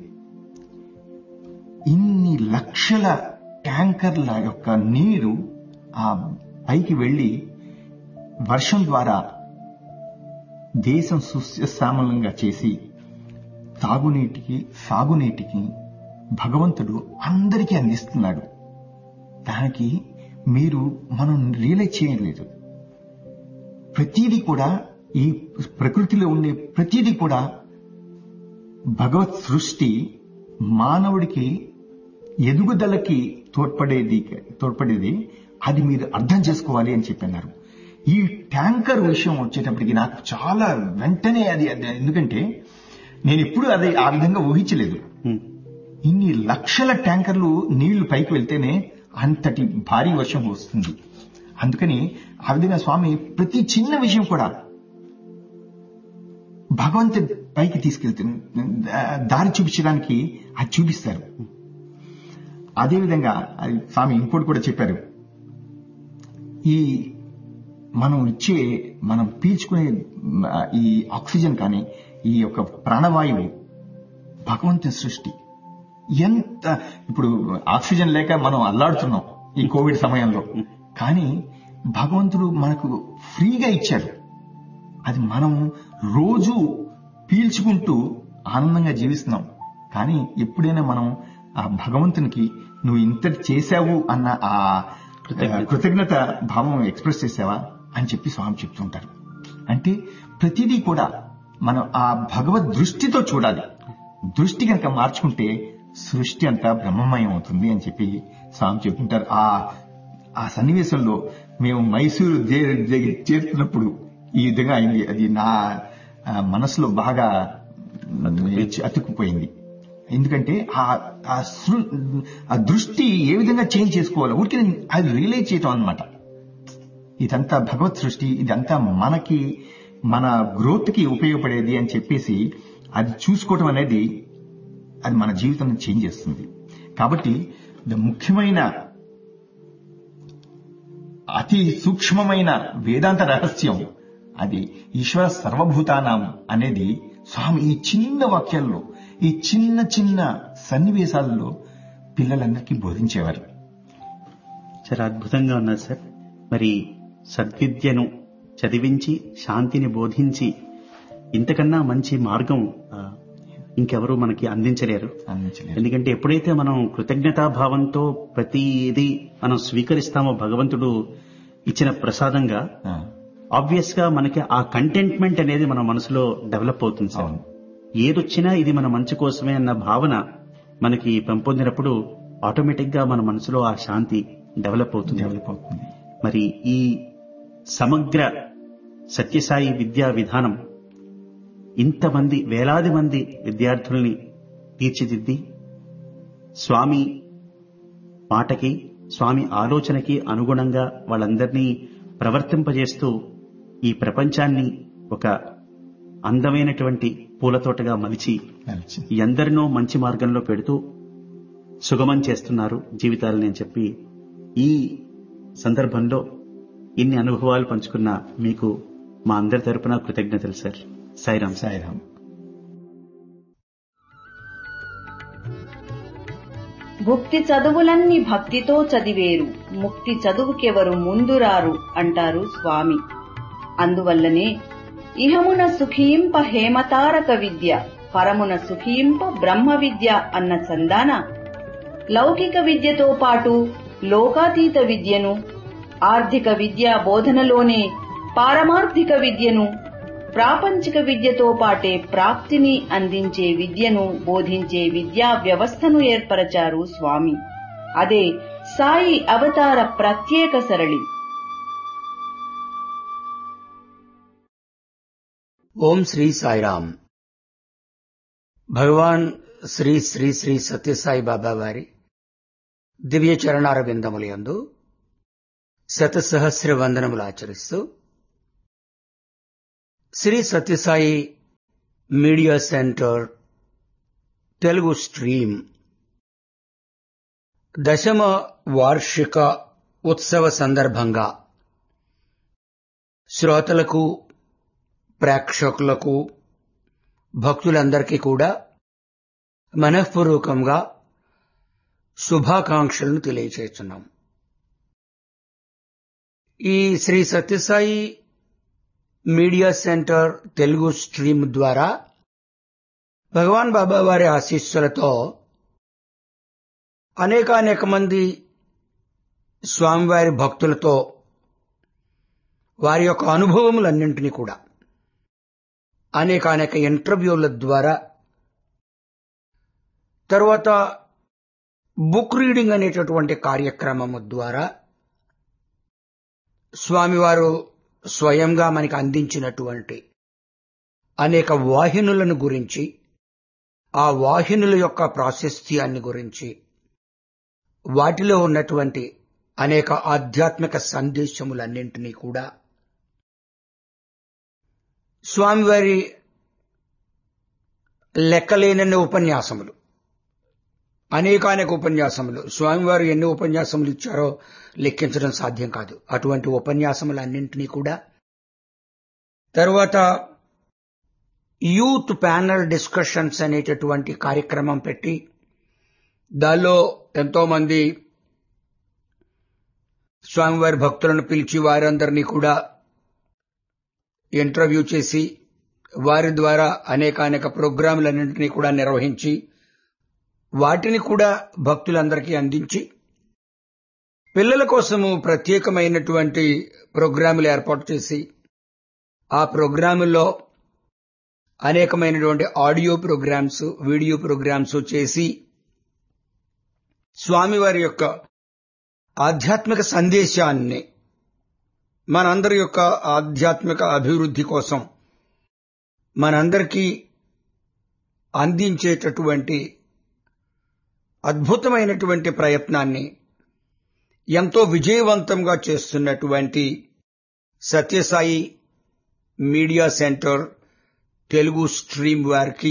ఇన్ని లక్షల ట్యాంకర్ల యొక్క నీరు ఆ పైకి వెళ్లి వర్షం ద్వారా దేశం సుశ్యశ్యామలంగా చేసి తాగునీటికి సాగునీటికి భగవంతుడు అందరికీ అందిస్తున్నాడు. దానికి మనం రియలైజ్ చేయలేదు. ప్రతిదీ కూడా ఈ ప్రకృతిలో ఉండే ప్రతిదీ కూడా భగవత్ సృష్టి మానవుడికి ఎదుగుదలకి తోడ్పడేది. అది మీరు అర్థం చేసుకోవాలి అని చెప్పన్నారు. ఈ ట్యాంకర్ విషయం వచ్చేటప్పటికి నాకు చాలా వెంటనే అది ఎందుకంటే నేను ఎప్పుడు అది ఆ విధంగా ఊహించలేదు. ఇన్ని లక్షల ట్యాంకర్లు నీళ్లు పైకి వెళ్తేనే అంతటి భారీ వర్షం వస్తుంది. అందుకని ఆ విధంగా స్వామి ప్రతి చిన్న విషయం కూడా భగవంతుడి పైకి తీసుకెళ్తే దారి చూపించడానికి అది చూపిస్తారు. అదేవిధంగా స్వామి ఇంకోటి కూడా చెప్పారు. ఈ మనం పీల్చుకునే ఈ ఆక్సిజన్ కానీ ఈ యొక్క ప్రాణవాయువు భగవంతుని సృష్టి. ఇప్పుడు ఆక్సిజన్ లేక మనం అల్లాడుతున్నాం ఈ కోవిడ్ సమయంలో. కానీ భగవంతుడు మనకు ఫ్రీగా ఇచ్చాడు. అది మనం రోజు పీల్చుకుంటూ ఆనందంగా జీవిస్తున్నాం. కానీ ఎప్పుడైనా మనం ఆ భగవంతునికి నువ్వు ఇంతటి చేశావు అన్న ఆ కృతజ్ఞత భావం ఎక్స్ప్రెస్ చేసావా అని చెప్పి స్వామి చెప్తుంటారు. అంటే ప్రతిదీ కూడా మనం ఆ భగవద్ దృష్టితో చూడాలి. దృష్టి కనుక మార్చుకుంటే సృష్టి అంతా బ్రహ్మమయం అవుతుంది అని చెప్పి స్వామి చెప్తుంటారు. ఆ సన్నివేశంలో మేము మైసూరు చేరుతున్నప్పుడు ఈ విధంగా అయింది. అది నా మనసులో బాగా అతుక్కుపోయింది. ఎందుకంటే ఆ దృష్టి ఏ విధంగా చేంజ్ చేసుకోవాలి ఊరికి అది రియలైజ్ చేయటం అన్నమాట. ఇదంతా భగవత్ సృష్టి, ఇదంతా మనకి మన గ్రోత్ కి ఉపయోగపడేది అని చెప్పేసి అది చూసుకోవటం అనేది అది మన జీవితాన్ని చేంజ్ చేస్తుంది. కాబట్టి ముఖ్యమైన అతి సూక్ష్మమైన వేదాంత రహస్యం అది ఈశ్వర సర్వభూతానాం అనేది స్వామి ఈ చిన్న వాక్యాల్లో ఈ చిన్న చిన్న సన్నివేశాలలో పిల్లలందరికీ బోధించేవారు. చాలా అద్భుతంగా ఉన్నారు సార్. మరి సద్విద్యను చదివించి శాంతిని బోధించి ఇంతకన్నా మంచి మార్గం ఇంకెవరూ మనకి అందించలేరు. ఎందుకంటే ఎప్పుడైతే మనం కృతజ్ఞతాభావంతో ప్రతిదీ మనం స్వీకరిస్తామో భగవంతుడు ఇచ్చిన ప్రసాదంగా ఆబ్వియస్ గా మనకి ఆ కంటెంట్మెంట్ అనేది మన మనసులో డెవలప్ అవుతుంది సార్. ఏదొచ్చినా ఇది మన మంచి కోసమే అన్న భావన మనకి పెంపొందినప్పుడు ఆటోమేటిక్ గా మన మనసులో ఆ శాంతి డెవలప్ అవుతుంది. మరి ఈ సమగ్ర సత్యసాయి విద్యా విధానం ఇంతమంది వేలాది మంది విద్యార్థుల్ని తీర్చిదిద్ది స్వామి మాటకి స్వామి ఆలోచనకి అనుగుణంగా వాళ్ళందరినీ ప్రవర్తింపజేస్తూ ఈ ప్రపంచాన్ని ఒక అందమైనటువంటి పూలతోటగా మలిచి ఎందరినో మంచి మార్గంలో పెడుతూ సుగమం చేస్తున్నారు జీవితాలని అని చెప్పి ఈ సందర్భంలో ఇన్ని అనుభవాలు పంచుకున్న మీకు మా అందరి తరపున కృతజ్ఞతలు సార్. సాయిరాం. సాయిరాం. భుక్తి చదువులన్నీ భక్తితో చదివేరు, ముక్తి చదువుకెవరు ముందురారు అంటారు స్వామి. అందువల్లనే ఇహమున సుఖింప హేమతారక విద్య, పరమున సుఖింప బ్రహ్మ విద్య అన్న చందాన లౌకిక విద్యతో పాటు లోకాతీత విద్యను, ఆర్థిక విద్యా బోధనలోనే పారమార్థిక విద్యను, ప్రాపంచిక విద్యతో పాటే ప్రాప్తిని అందించే విద్యను బోధించే విద్యా వ్యవస్థను ఏర్పరచారు స్వామి. అదే సాయి అవతార ప్రత్యేక సరళి. ఓం శ్రీ సాయిరామ్. భగవాన్ శ్రీ శ్రీ శ్రీ సత్యసాయి బాబా వారి దివ్య చరణారవిందములందు శతసహస్ర వందనములు ఆచరిస్తూ Shri Sathya Sai media centre Telugu stream 10వ వార్షిక ఉత్సవ సందర్భంగా శ్రోతలకు, ప్రేక్షకులకు, భక్తులందరికీ కూడా మనఃపూర్వకంగా శుభాకాంక్షలను తెలియజేస్తున్నాం. ఈ Shri Sathya Sai media centre Telugu stream ద్వారా భగవాన్ బాబా వారి ఆశీస్సులతో అనేక మంది స్వామివారి భక్తులతో వారి యొక్క అనుభవములన్నింటినీ కూడా అనేక ఇంటర్వ్యూల ద్వారా, తర్వాత బుక్ రీడింగ్ అనేటటువంటి కార్యక్రమము ద్వారా స్వామివారు స్వయంగా మనకి అందించినటువంటి అనేక వాహినులను గురించి, ఆ వాహినుల యొక్క ప్రాశస్త్యాన్ని గురించి, వాటిలో ఉన్నటువంటి అనేక ఆధ్యాత్మిక సందేశములన్నింటినీ కూడా స్వామివారి లెక్కలేనన్ని ఉపన్యాసములు, అనేక ఉపన్యాసములు, స్వామివారు ఎన్ని ఉపన్యాసములు ఇచ్చారో లెక్కించడం సాధ్యం కాదు. అటువంటి ఉపన్యాసములన్నింటినీ కూడా, తర్వాత యూత్ ప్యానల్ డిస్కషన్స్ అనేటటువంటి కార్యక్రమం పెట్టి దానిలో ఎంతో మంది స్వామివారి భక్తులను పిలిచి వారందరినీ కూడా ఇంటర్వ్యూ చేసి వారి ద్వారా అనేక ప్రోగ్రాములన్నింటినీ కూడా నిర్వహించి వాటిని కూడా భక్తులందరికీ అందించి పిల్లల కోసము ప్రత్యేకమైనటువంటి ప్రోగ్రాములు ఏర్పాటు చేసి ఆ ప్రోగ్రాముల్లో అనేకమైనటువంటి ఆడియో ప్రోగ్రామ్స్, వీడియో ప్రోగ్రామ్స్ చేసి స్వామివారి యొక్క ఆధ్యాత్మిక సందేశాన్ని, మనందరి యొక్క ఆధ్యాత్మిక అభివృద్ధి కోసం మనందరికీ అందించేటటువంటి అద్భుతమైనటువంటి ప్రయత్నాన్ని ఎంతో విజయవంతంగా చేస్తున్నటువంటి Sathya Sai media centre Telugu stream వారికి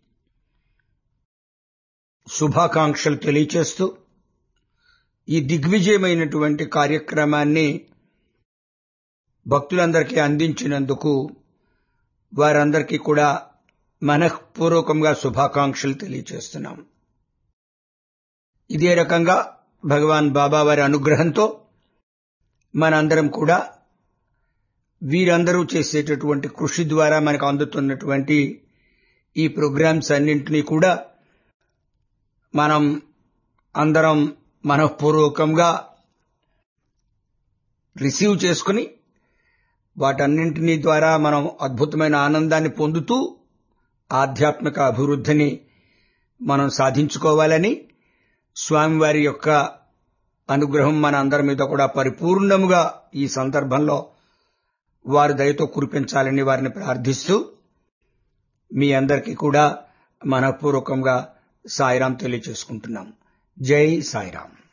శుభాకాంక్షలు తెలియచేస్తూ ఈ దిగ్విజయమైనటువంటి కార్యక్రమాన్ని భక్తులందరికీ అందించినందుకు వారందరికీ కూడా మనఃపూర్వకంగా శుభాకాంక్షలు తెలియచేస్తున్నాం. ఇదే రకంగా భగవాన్ బాబా వారి అనుగ్రహంతో మనందరం కూడా వీరందరూ చేసేటటువంటి కృషి ద్వారా మనకు అందుతున్నటువంటి ఈ ప్రోగ్రామ్స్ అన్నింటినీ కూడా మనం అందరం మనఃపూర్వకంగా రిసీవ్ చేసుకుని వాటన్నింటినీ ద్వారా మనం అద్భుతమైన ఆనందాన్ని పొందుతూ ఆధ్యాత్మిక అభివృద్ధిని మనం సాధించుకోవాలని, స్వామివారి యొక్క అనుగ్రహం మన అందరి మీద కూడా పరిపూర్ణముగా ఈ సందర్భంలో వారి దయతో కురిపించాలని వారిని ప్రార్థిస్తూ మీ అందరికీ కూడా మనఃపూర్వకంగా సాయిరాం తెలియచేసుకుంటున్నాం. జై సాయిరాం.